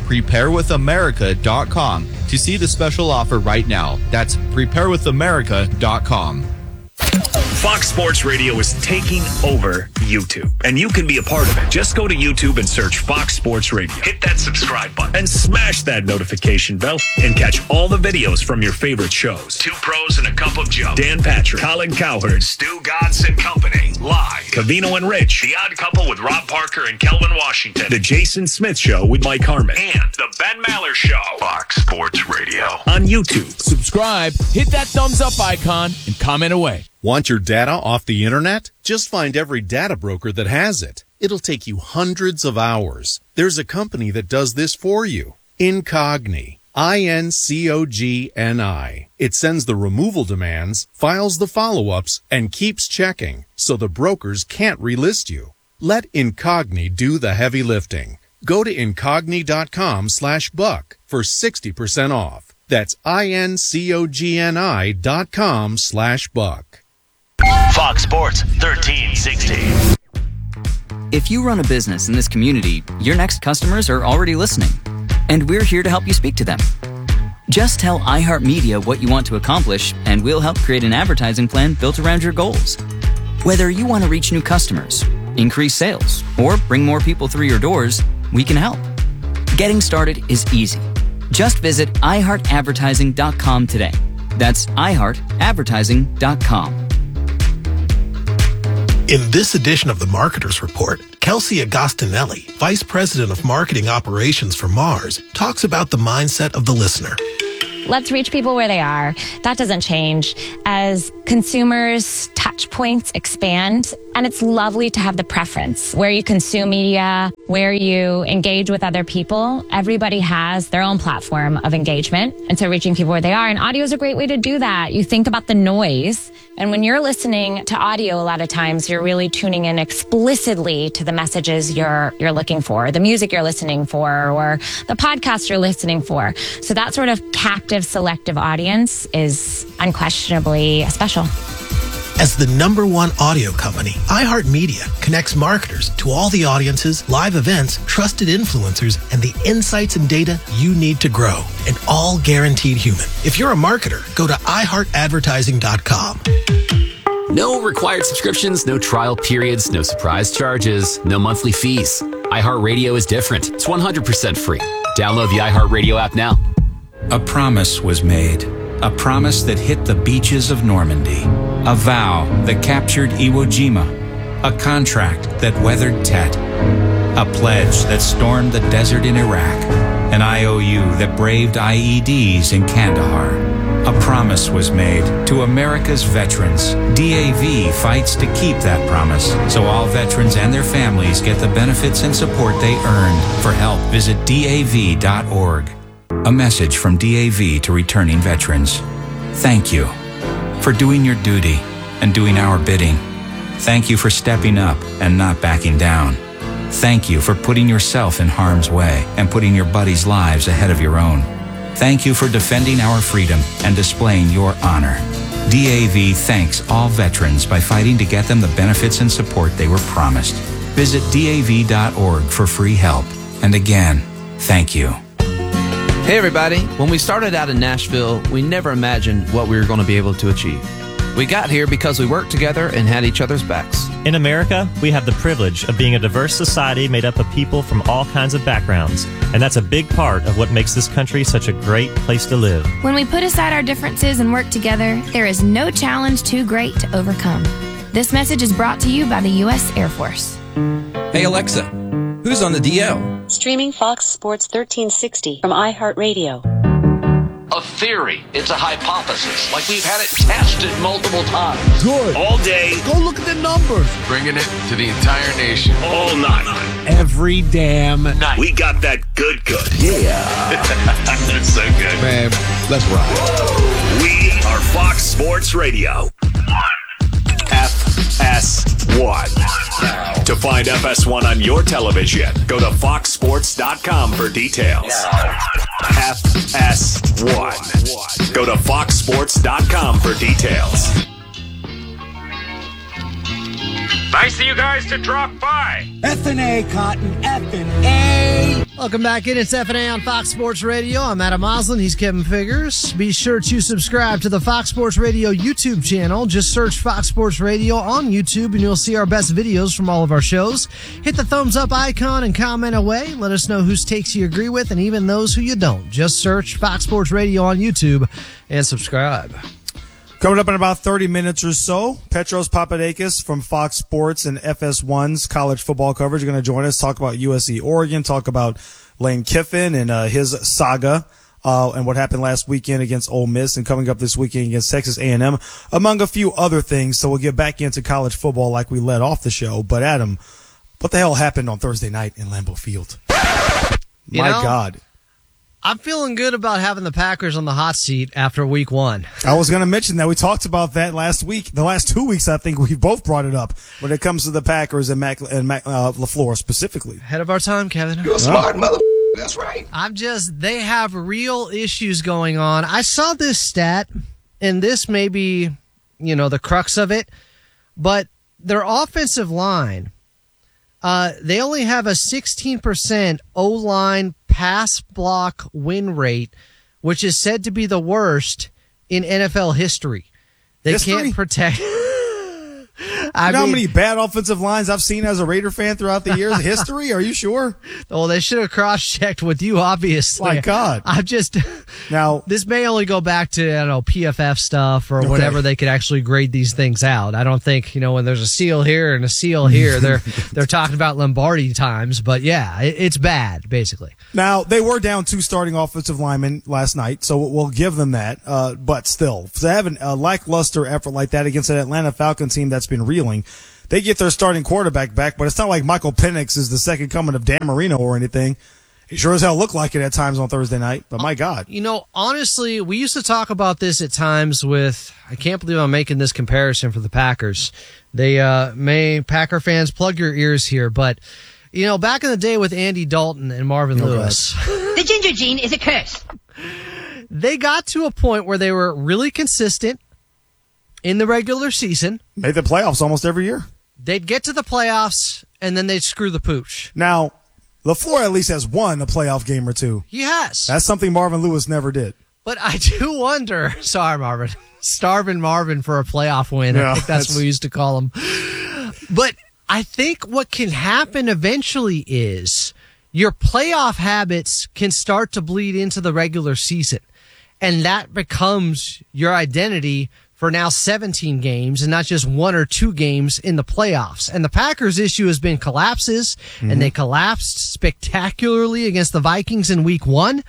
Speaker 25: preparewithamerica.com to see the special offer right now. That's preparewithamerica.com.
Speaker 3: Fox Sports Radio is taking over YouTube, and you can be a part of it. Just go to YouTube and search Fox Sports Radio. Hit that subscribe button and smash that notification bell and catch all the videos from your favorite shows. Two Pros and a Cup of Joe. Dan Patrick, Colin Cowherd, Stu Godson Company, live. Covino and Rich, The Odd Couple with Rob Parker and Kelvin Washington. The Jason Smith Show with Mike Harmon. And The Ben Maller Show. Fox Sports Radio. On YouTube.
Speaker 26: Subscribe, hit that thumbs up icon, and comment away.
Speaker 27: Want your data off the internet? Just find every data broker that has it. It'll take you hundreds of hours. There's a company that does this for you. Incogni. INCOGNI. It sends the removal demands, files the follow-ups, and keeps checking, so the brokers can't relist you. Let Incogni do the heavy lifting. Go to incogni.com/buck for 60% off. That's INCOGNI.com/buck.
Speaker 3: Fox Sports 1360.
Speaker 28: If you run a business in this community, your next customers are already listening, and we're here to help you speak to them. Just tell iHeartMedia what you want to accomplish, and we'll help create an advertising plan built around your goals. Whether you want to reach new customers, increase sales, or bring more people through your doors, we can help. Getting started is easy. Just visit iHeartAdvertising.com today. That's iHeartAdvertising.com.
Speaker 10: In this edition of the Marketers Report, Kelsey Agostinelli, Vice President of Marketing Operations for Mars, talks about the mindset of the listener.
Speaker 11: Let's reach people where they are. That doesn't change. As consumers' touch points expand, and it's lovely to have the preference where you consume media, where you engage with other people. Everybody has their own platform of engagement. And so reaching people where they are. And audio is a great way to do that. You think about the noise. And when you're listening to audio, a lot of times you're really tuning in explicitly to the messages you're looking for, the music you're listening for, or the podcast you're listening for. So that sort of captive, selective audience is unquestionably special.
Speaker 10: As the #1 audio company, iHeartMedia connects marketers to all the audiences, live events, trusted influencers, and the insights and data you need to grow, and all guaranteed human. If you're a marketer, go to iHeartAdvertising.com.
Speaker 12: No required subscriptions, no trial periods, no surprise charges, no monthly fees. iHeartRadio is different. It's 100% free. Download the iHeartRadio app now.
Speaker 13: A promise was made. A promise that hit the beaches of Normandy. A vow that captured Iwo Jima. A contract that weathered Tet. A pledge that stormed the desert in Iraq. An IOU that braved IEDs in Kandahar. A promise was made to America's veterans. DAV fights to keep that promise, so all veterans and their families get the benefits and support they earned. For help, visit DAV.org. A message from DAV to returning veterans. Thank you for doing your duty and doing our bidding. Thank you for stepping up and not backing down. Thank you for putting yourself in harm's way and putting your buddies' lives ahead of your own. Thank you for defending our freedom and displaying your honor. DAV thanks all veterans by fighting to get them the benefits and support they were promised. Visit DAV.org for free help. And again, thank you.
Speaker 15: Hey everybody, when we started out in Nashville, we never imagined what we were going to be able to achieve. We got here because we worked together and had each other's backs.
Speaker 16: In America, we have the privilege of being a diverse society made up of people from all kinds of backgrounds, and that's a big part of what makes this country such a great place to live.
Speaker 17: When we put aside our differences and work together, there is no challenge too great to overcome. This message is brought to you by the U.S. Air Force.
Speaker 19: Hey Alexa, who's on the DL?
Speaker 29: Streaming Fox Sports 1360 from iHeartRadio.
Speaker 20: A theory. It's a hypothesis. Like we've had it tested multiple times.
Speaker 30: Good.
Speaker 20: All day.
Speaker 30: Go look at the numbers.
Speaker 21: Bringing it to the entire nation.
Speaker 20: All night.
Speaker 30: Every damn night.
Speaker 3: We got that good.
Speaker 21: Yeah.
Speaker 3: That's so good.
Speaker 21: Man, let's rock.
Speaker 3: We are Fox Sports Radio. FS1. To find FS1 on your television, go to foxsports.com for details. FS1. Go to foxsports.com for details.
Speaker 31: Nice of you guys to drop by.
Speaker 30: F&A, Cotton, F&A.
Speaker 24: Welcome back in. It's F&A on Fox Sports Radio. I'm Adam Moslin. He's Kevin Figures. Be sure to subscribe to the Fox Sports Radio YouTube channel. Just search Fox Sports Radio on YouTube and you'll see our best videos from all of our shows. Hit the thumbs up icon and comment away. Let us know whose takes you agree with and even those who you don't. Just search Fox Sports Radio on YouTube and subscribe.
Speaker 23: Coming up in about 30 minutes or so, Petros Papadakis from Fox Sports and FS1's college football coverage are going to join us, talk about USC Oregon, talk about Lane Kiffin and his saga and what happened last weekend against Ole Miss and coming up this weekend against Texas A&M, among a few other things. So we'll get back into college football like we led off the show. But Adam, what the hell happened on Thursday night in Lambeau Field? My God.
Speaker 24: I'm feeling good about having the Packers on the hot seat after week one.
Speaker 23: I was going to mention that. We talked about that last week. The last 2 weeks, I think we both brought it up when it comes to the Packers and Matt LaFleur specifically.
Speaker 24: Ahead of our time, Kevin.
Speaker 21: You're a smart mother. That's right.
Speaker 24: They have real issues going on. I saw this stat, and this may be, the crux of it, but their offensive line, they only have a 16% O-line pass block win rate, which is said to be the worst in NFL history. They can't protect.
Speaker 23: You know how many bad offensive lines I've seen as a Raider fan throughout the years? History? Are you sure?
Speaker 24: Well, they should have cross-checked with you, obviously.
Speaker 23: My God.
Speaker 24: Now, this may only go back to, I don't know, PFF stuff or whatever they could actually grade these things out. I don't think, when there's a seal here and a seal here, they're talking about Lombardi times. But yeah, it's bad, basically.
Speaker 23: Now, they were down 2 starting offensive linemen last night, so we'll give them that. But still, to have a lackluster effort like that against an Atlanta Falcons team that's been reeling, they get their starting quarterback back, but it's not like Michael Penix is the second coming of Dan Marino or anything. He sure as hell looked like it at times on Thursday night, but my God.
Speaker 24: Honestly, we used to talk about this at times with, I can't believe I'm making this comparison for the Packers. Packer fans, plug your ears here, but, back in the day with Andy Dalton and Marvin Lewis.
Speaker 1: The ginger gene is a curse.
Speaker 24: They got to a point where they were really consistent in the regular season.
Speaker 23: Made the playoffs almost every year.
Speaker 24: They'd get to the playoffs, and then they'd screw the pooch.
Speaker 23: Now, LaFleur at least has won a playoff game or two.
Speaker 24: He has.
Speaker 23: That's something Marvin Lewis never did.
Speaker 24: But I do wonder, sorry, Marvin, starving Marvin for a playoff win.
Speaker 23: Yeah,
Speaker 24: I think that's what we used to call him. But I think what can happen eventually is your playoff habits can start to bleed into the regular season. And that becomes your identity for now 17 games and not just 1 or 2 games in the playoffs. And the Packers' issue has been collapses, and they collapsed spectacularly against the Vikings in week 1.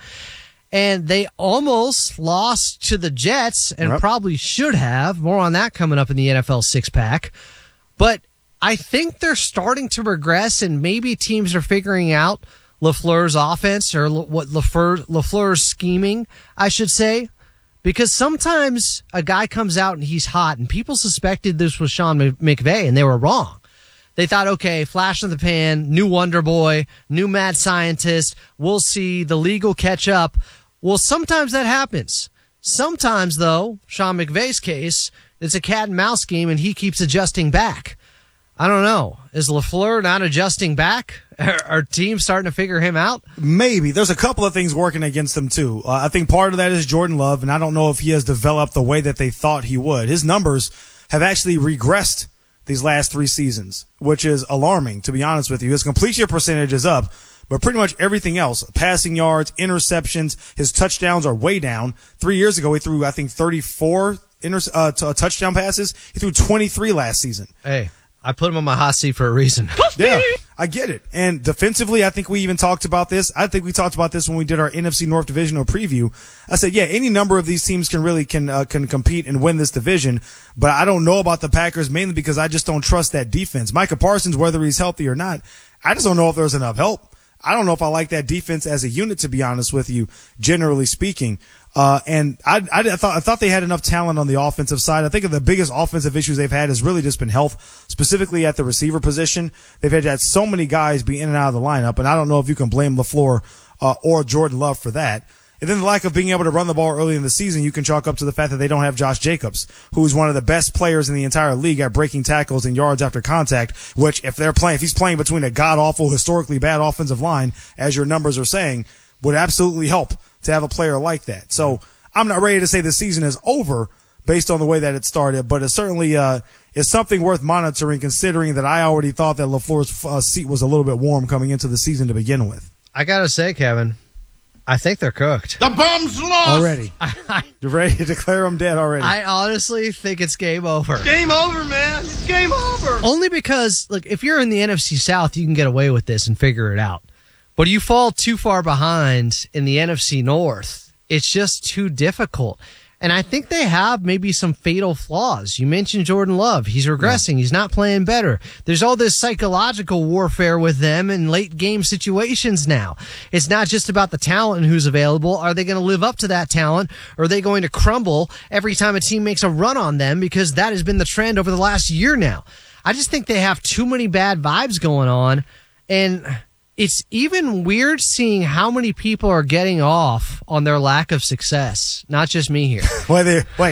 Speaker 24: And they almost lost to the Jets and probably should have. More on that coming up in the NFL 6-pack. But I think they're starting to regress, and maybe teams are figuring out LaFleur's offense, or what LaFleur's scheming, I should say. Because sometimes a guy comes out and he's hot, and people suspected this was Sean McVay, and they were wrong. They thought, okay, flash in the pan, new wonder boy, new mad scientist, we'll see, the league will catch up. Well, sometimes that happens. Sometimes, though, Sean McVay's case, it's a cat and mouse game, and he keeps adjusting back. I don't know. Is LaFleur not adjusting back? Are teams starting to figure him out?
Speaker 23: Maybe. There's a couple of things working against them, too. I think part of that is Jordan Love, and I don't know if he has developed the way that they thought he would. His numbers have actually regressed these last 3 seasons, which is alarming, to be honest with you. His completion percentage is up, but pretty much everything else, passing yards, interceptions, his touchdowns are way down. 3 years ago, he threw, I think, 34 touchdown passes. He threw 23 last season.
Speaker 24: Hey, I put him on my hot seat for a reason.
Speaker 23: Yeah, I get it. And defensively, I think we even talked about this. I think we talked about this when we did our NFC North divisional preview. I said, yeah, any number of these teams can really can compete and win this division. But I don't know about the Packers, mainly because I just don't trust that defense. Micah Parsons, whether he's healthy or not, I just don't know if there's enough help. I don't know if I like that defense as a unit, to be honest with you, generally speaking. And I thought they had enough talent on the offensive side. I think the biggest offensive issues they've had has really just been health, specifically at the receiver position. They've had so many guys be in and out of the lineup, and I don't know if you can blame LaFleur or Jordan Love for that. And then the lack of being able to run the ball early in the season, you can chalk up to the fact that they don't have Josh Jacobs, who is one of the best players in the entire league at breaking tackles and yards after contact, which if he's playing between a god-awful, historically bad offensive line, as your numbers are saying, would absolutely help to have a player like that. So I'm not ready to say the season is over based on the way that it started, but it certainly is something worth monitoring, considering that I already thought that LaFleur's seat was a little bit warm coming into the season to begin with.
Speaker 24: I got to say, Kevin, I think they're cooked.
Speaker 21: The bum's lost!
Speaker 23: Already. You're ready to declare them dead already.
Speaker 24: I honestly think it's game over.
Speaker 21: It's game over, man. It's game over.
Speaker 24: Only because, look, if you're in the NFC South, you can get away with this and figure it out. But you fall too far behind in the NFC North, it's just too difficult. And I think they have maybe some fatal flaws. You mentioned Jordan Love. He's regressing. He's not playing better. There's all this psychological warfare with them in late game situations now. It's not just about the talent and who's available. Are they going to live up to that talent? Or are they going to crumble every time a team makes a run on them? Because that has been the trend over the last year now. I just think they have too many bad vibes going on. And it's even weird seeing how many people are getting off on their lack of success. Not just me here.
Speaker 23: Wait.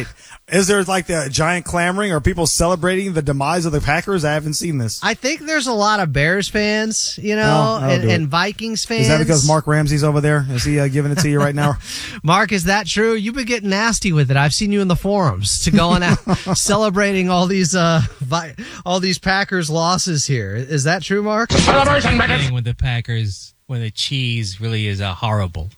Speaker 23: Is there like the giant clamoring? Are people celebrating the demise of the Packers? I haven't seen this.
Speaker 24: I think there's a lot of Bears fans, and Vikings fans.
Speaker 23: Is that because Mark Ramsey's over there? Is he giving it to you right now?
Speaker 24: Mark, is that true? You've been getting nasty with it. I've seen you in the forums to going out celebrating all these Packers losses here. Is that true, Mark?
Speaker 2: Celebrating with the Packers when the cheese really is horrible.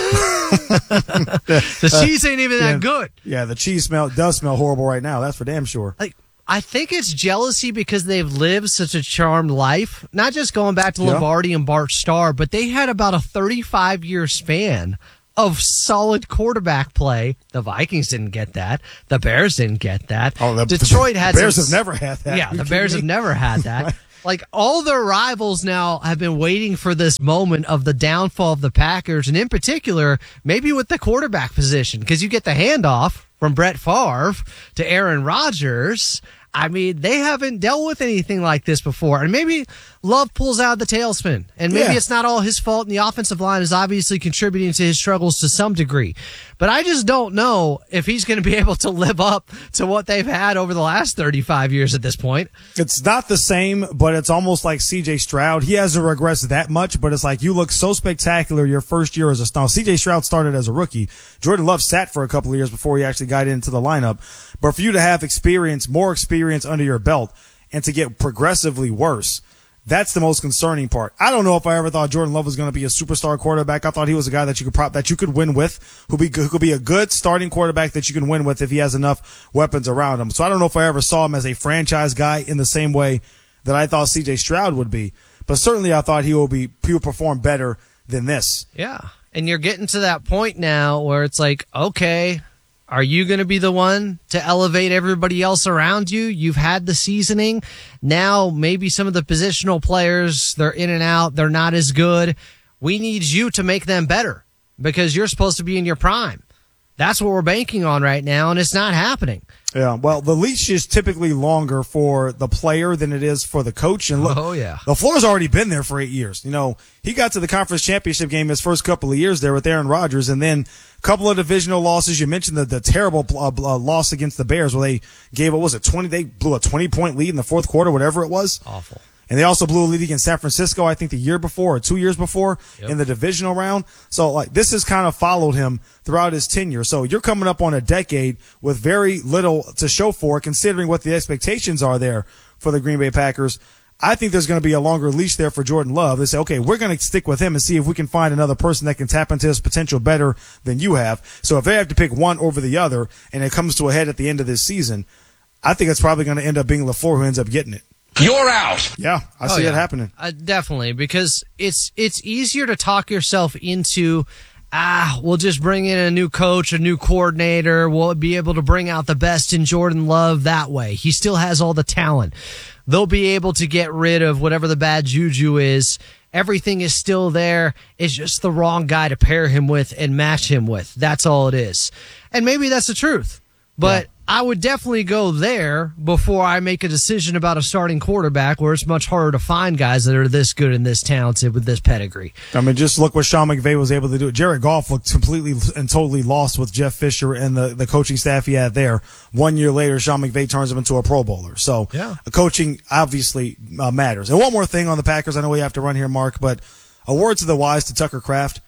Speaker 24: The cheese ain't even that good.
Speaker 23: Yeah, the cheese does smell horrible right now. That's for damn sure.
Speaker 24: I think it's jealousy because they've lived such a charmed life. Not just going back to Lombardi and Bart Starr, but they had about a 35-year span of solid quarterback play. The Vikings didn't get that. The Bears didn't get that. Detroit had
Speaker 23: the Bears have never had that.
Speaker 24: Yeah, the Bears have never had that. Like, all their rivals now have been waiting for this moment of the downfall of the Packers, and in particular, maybe with the quarterback position, because you get the handoff from Brett Favre to Aaron Rodgers. I mean, they haven't dealt with anything like this before. And maybe Love pulls out the tailspin. And maybe it's not all his fault, and the offensive line is obviously contributing to his struggles to some degree. But I just don't know if he's going to be able to live up to what they've had over the last 35 years at this point.
Speaker 23: It's not the same, but it's almost like C.J. Stroud. He hasn't regressed that much, but it's like you look so spectacular your first year as a star. C.J. Stroud started as a rookie. Jordan Love sat for a couple of years before he actually got into the lineup. But for you to have more experience under your belt and to get progressively worse, that's the most concerning part. I don't know if I ever thought Jordan Love was going to be a superstar quarterback. I thought he was a guy that you could win with, who could be a good starting quarterback that you can win with if he has enough weapons around him. So I don't know if I ever saw him as a franchise guy in the same way that I thought C.J. Stroud would be. But certainly I thought he would perform better than this.
Speaker 24: Yeah. And you're getting to that point now where it's like, okay, are you going to be the one to elevate everybody else around you? You've had the seasoning. Now maybe some of the positional players, they're in and out. They're not as good. We need you to make them better because you're supposed to be in your prime. That's what we're banking on right now, and it's not happening.
Speaker 23: Yeah, well, the leash is typically longer for the player than it is for the coach. And look, LaFleur's already been there for 8 years. You know, he got to the conference championship game his first couple of years there with Aaron Rodgers, and then a couple of divisional losses. You mentioned the terrible loss against the Bears where they gave, what was it, 20? They blew a 20-point lead in the fourth quarter, whatever it was.
Speaker 24: Awful.
Speaker 23: And they also blew a lead against San Francisco, I think the year before or 2 years before in the divisional round. So like this has kind of followed him throughout his tenure. So you're coming up on a decade with very little to show for it, considering what the expectations are there for the Green Bay Packers. I think there's going to be a longer leash there for Jordan Love. They say, okay, we're going to stick with him and see if we can find another person that can tap into his potential better than you have. So if they have to pick one over the other and it comes to a head at the end of this season, I think it's probably going to end up being LaFleur who ends up getting it.
Speaker 31: You're out.
Speaker 23: Yeah, I see it happening.
Speaker 24: Definitely, because it's easier to talk yourself into, we'll just bring in a new coach, a new coordinator. We'll be able to bring out the best in Jordan Love that way. He still has all the talent. They'll be able to get rid of whatever the bad juju is. Everything is still there. It's just the wrong guy to pair him with and match him with. That's all it is. And maybe that's the truth. But I would definitely go there before I make a decision about a starting quarterback where it's much harder to find guys that are this good and this talented with this pedigree.
Speaker 23: I mean, just look what Sean McVay was able to do. Jared Goff looked completely and totally lost with Jeff Fisher and the coaching staff he had there. 1 year later, Sean McVay turns him into a Pro Bowler. So coaching obviously matters. And one more thing on the Packers. I know we have to run here, Mark, but a word to the wise to Tucker Kraft.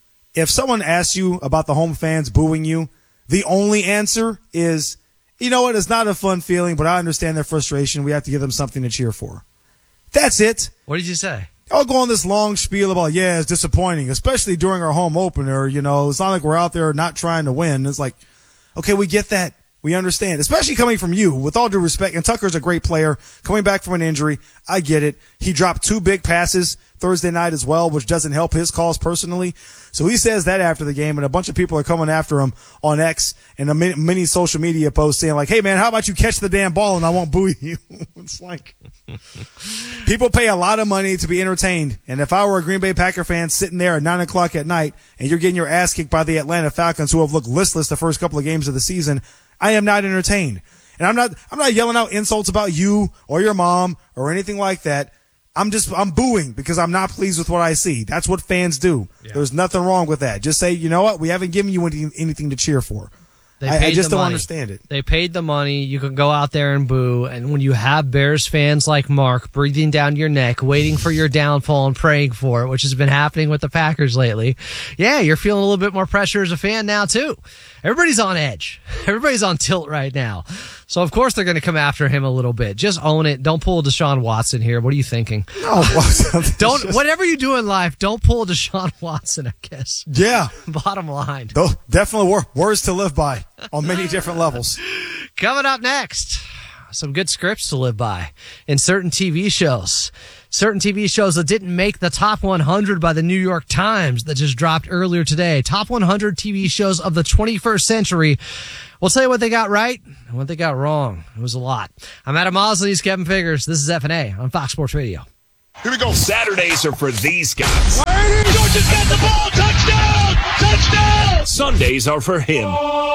Speaker 23: If someone asks you about the home fans booing you, the only answer is, you know what, it's not a fun feeling, but I understand their frustration. We have to give them something to cheer for. That's it.
Speaker 24: What did you say?
Speaker 23: I'll go on this long spiel about, it's disappointing, especially during our home opener. You know, it's not like we're out there not trying to win. It's like, okay, we get that. We understand, especially coming from you, with all due respect. And Tucker's a great player coming back from an injury. I get it. He dropped 2 big passes Thursday night as well, which doesn't help his cause personally. So he says that after the game, and a bunch of people are coming after him on X and a mini social media post saying like, hey man, how about you catch the damn ball and I won't boo you? It's like, people pay a lot of money to be entertained. And if I were a Green Bay Packer fan sitting there at 9:00 at night and you're getting your ass kicked by the Atlanta Falcons, who have looked listless the first couple of games of the season, I am not entertained. And I'm not yelling out insults about you or your mom or anything like that. I'm booing because I'm not pleased with what I see. That's what fans do. Yeah. There's nothing wrong with that. Just say, you know what? We haven't given you anything to cheer for. I just don't understand it.
Speaker 24: They paid the money. You can go out there and boo. And when you have Bears fans like Mark breathing down your neck, waiting for your downfall and praying for it, which has been happening with the Packers lately, yeah, you're feeling a little bit more pressure as a fan now, too. Everybody's on edge. Everybody's on tilt right now. So, of course, they're going to come after him a little bit. Just own it. Don't pull Deshaun Watson here. What are you thinking?
Speaker 23: No,
Speaker 24: whatever you do in life, don't pull Deshaun Watson, I guess.
Speaker 23: Yeah.
Speaker 24: Bottom line.
Speaker 23: Though, definitely words to live by on many different levels.
Speaker 24: Coming up next, some good scripts to live by in certain TV shows. Certain TV shows that didn't make the top 100 by the New York Times that just dropped earlier today. Top 100 TV shows of the 21st century. We'll tell you what they got right and what they got wrong. It was a lot. I'm Adam Mosley. He's Kevin Figures. This is F&A on Fox Sports Radio.
Speaker 31: Here we go. Saturdays are for these guys.
Speaker 21: Georgia's got the ball. Touchdown! Touchdown!
Speaker 31: Sundays are for him.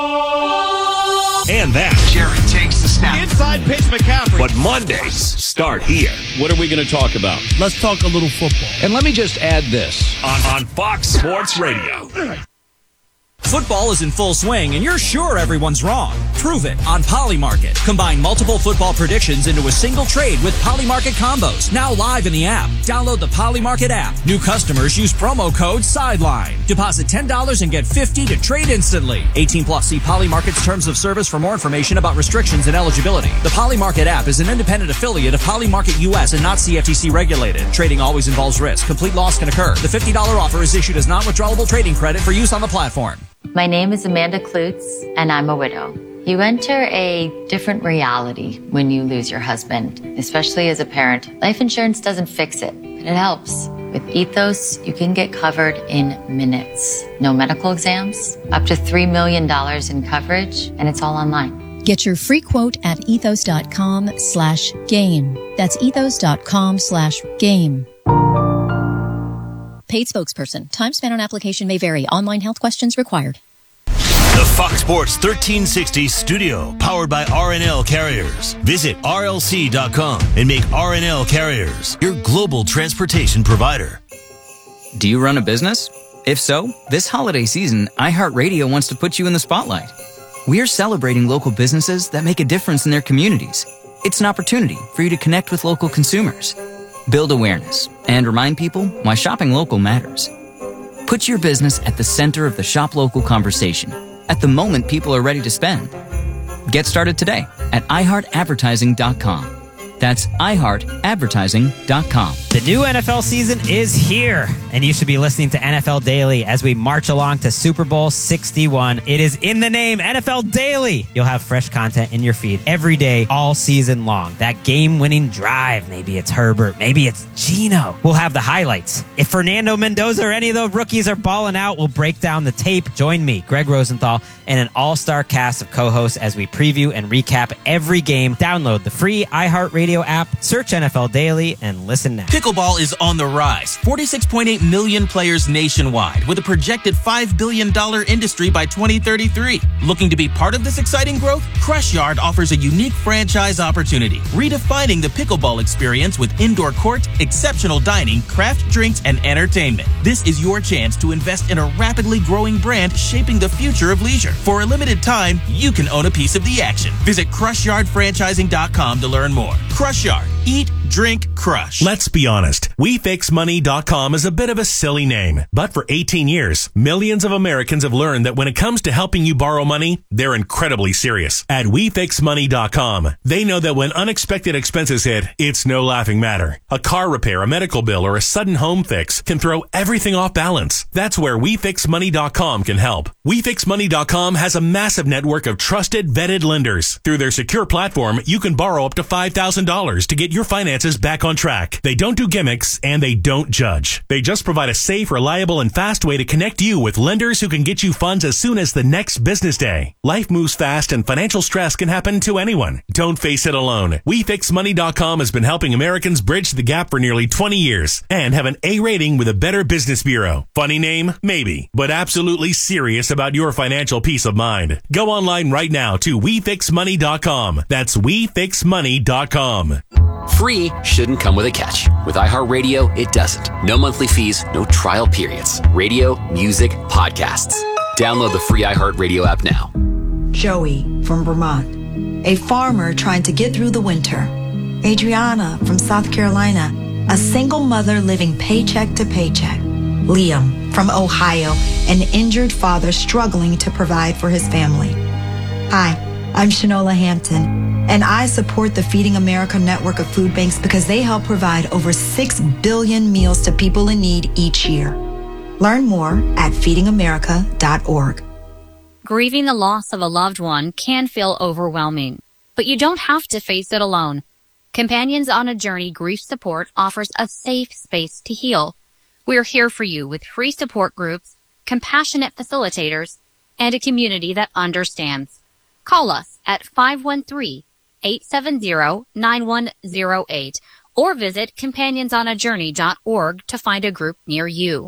Speaker 31: And that.
Speaker 21: Jarrett takes the snap. Inside pitch, McCaffrey.
Speaker 31: But Mondays start here.
Speaker 4: What are we going to talk about?
Speaker 23: Let's talk a little football.
Speaker 4: And let me just add this.
Speaker 31: On Fox Sports Radio.
Speaker 5: Football is in full swing, and you're sure everyone's wrong. Prove it on Polymarket. Combine multiple football predictions into a single trade with Polymarket combos. Now live in the app. Download the Polymarket app. New customers use promo code SIDELINE. Deposit $10 and get $50 to trade instantly. 18 plus. See Polymarket's terms of service for more information about restrictions and eligibility. The Polymarket app is an independent affiliate of Polymarket US and not CFTC regulated. Trading always involves risk. Complete loss can occur. The $50 offer is issued as non-withdrawable trading credit for use on the platform.
Speaker 6: My name is Amanda Klutz, and I'm a widow. You enter a different reality when you lose your husband, especially as a parent. Life insurance doesn't fix it, but it helps. With Ethos, you can get covered in minutes. No medical exams, up to $3 million in coverage, and it's all online.
Speaker 7: Get your free quote at ethos.com/game. That's ethos.com/game. Paid spokesperson. Time spent on application may vary. Online health questions required.
Speaker 3: The Fox Sports 1360 studio, powered by RNL Carriers. Visit RLC.com and make RNL Carriers your global transportation provider.
Speaker 28: Do you run a business? If so, this holiday season, iHeartRadio wants to put you in the spotlight. We're celebrating local businesses that make a difference in their communities. It's an opportunity for you to connect with local consumers, build awareness, and remind people why shopping local matters. Put your business at the center of the shop local conversation at the moment people are ready to spend. Get started today at iHeartAdvertising.com. That's iHeartAdvertising.com.
Speaker 8: The new NFL season is here, and you should be listening to NFL Daily as we march along to Super Bowl 61. It is in the name, NFL Daily. You'll have fresh content in your feed every day, all season long. That game-winning drive, maybe it's Herbert, maybe it's Geno. We'll have the highlights. If Fernando Mendoza or any of the rookies are balling out, we'll break down the tape. Join me, Greg Rosenthal, and an all-star cast of co-hosts as we preview and recap every game. Download the free iHeartRadio app, search NFL Daily, and listen now.
Speaker 9: Pickleball is on the rise. 46.8 million players nationwide, with a projected $5 billion industry by 2033. Looking to be part of this exciting growth? Crush Yard offers a unique franchise opportunity, redefining the pickleball experience with indoor court, exceptional dining, craft drinks, and entertainment. This is your chance to invest in a rapidly growing brand shaping the future of leisure. For a limited time, you can own a piece of the action. Visit CrushYardFranchising.com to learn more. Crush Yard. Eat, drink, crush.
Speaker 3: Let's be honest. WeFixMoney.com is a bit of a silly name. But for 18 years, millions of Americans have learned that when it comes to helping you borrow money, they're incredibly serious. At WeFixMoney.com, they know that when unexpected expenses hit, it's no laughing matter. A car repair, a medical bill, or a sudden home fix can throw everything off balance. That's where WeFixMoney.com can help. WeFixMoney.com has a massive network of trusted, vetted lenders. Through their secure platform, you can borrow up to $5,000 to get your finances back on track. They don't do gimmicks, and they don't judge. They just provide a safe, reliable, and fast way to connect you with lenders who can get you funds as soon as the next business day. Life moves fast, and financial stress can happen to anyone. Don't face it alone. WeFixMoney.com has been helping Americans bridge the gap for nearly 20 years and have an A rating with a Better Business Bureau. Funny name? Maybe. But absolutely serious about your financial peace of mind. Go online right now to WeFixMoney.com. That's WeFixMoney.com.
Speaker 12: Free shouldn't come with a catch. With iHeartRadio, it doesn't. No monthly fees, no trial periods. Radio, music, podcasts. Download the free iHeartRadio app now.
Speaker 10: Joey from Vermont, a farmer trying to get through the winter. Adriana from South Carolina, a single mother living paycheck to paycheck. Liam from Ohio, an injured father struggling to provide for his family. Hi, I'm Shanola Hampton, and I support the Feeding America network of food banks because they help provide over 6 billion meals to people in need each year. Learn more at feedingamerica.org.
Speaker 11: Grieving the loss of a loved one can feel overwhelming, but you don't have to face it alone. Companions on a Journey Grief Support offers a safe space to heal. We're here for you with free support groups, compassionate facilitators, and a community that understands. Call us at 513-870-9108 or visit companionsonAjourney.org to find a group near you.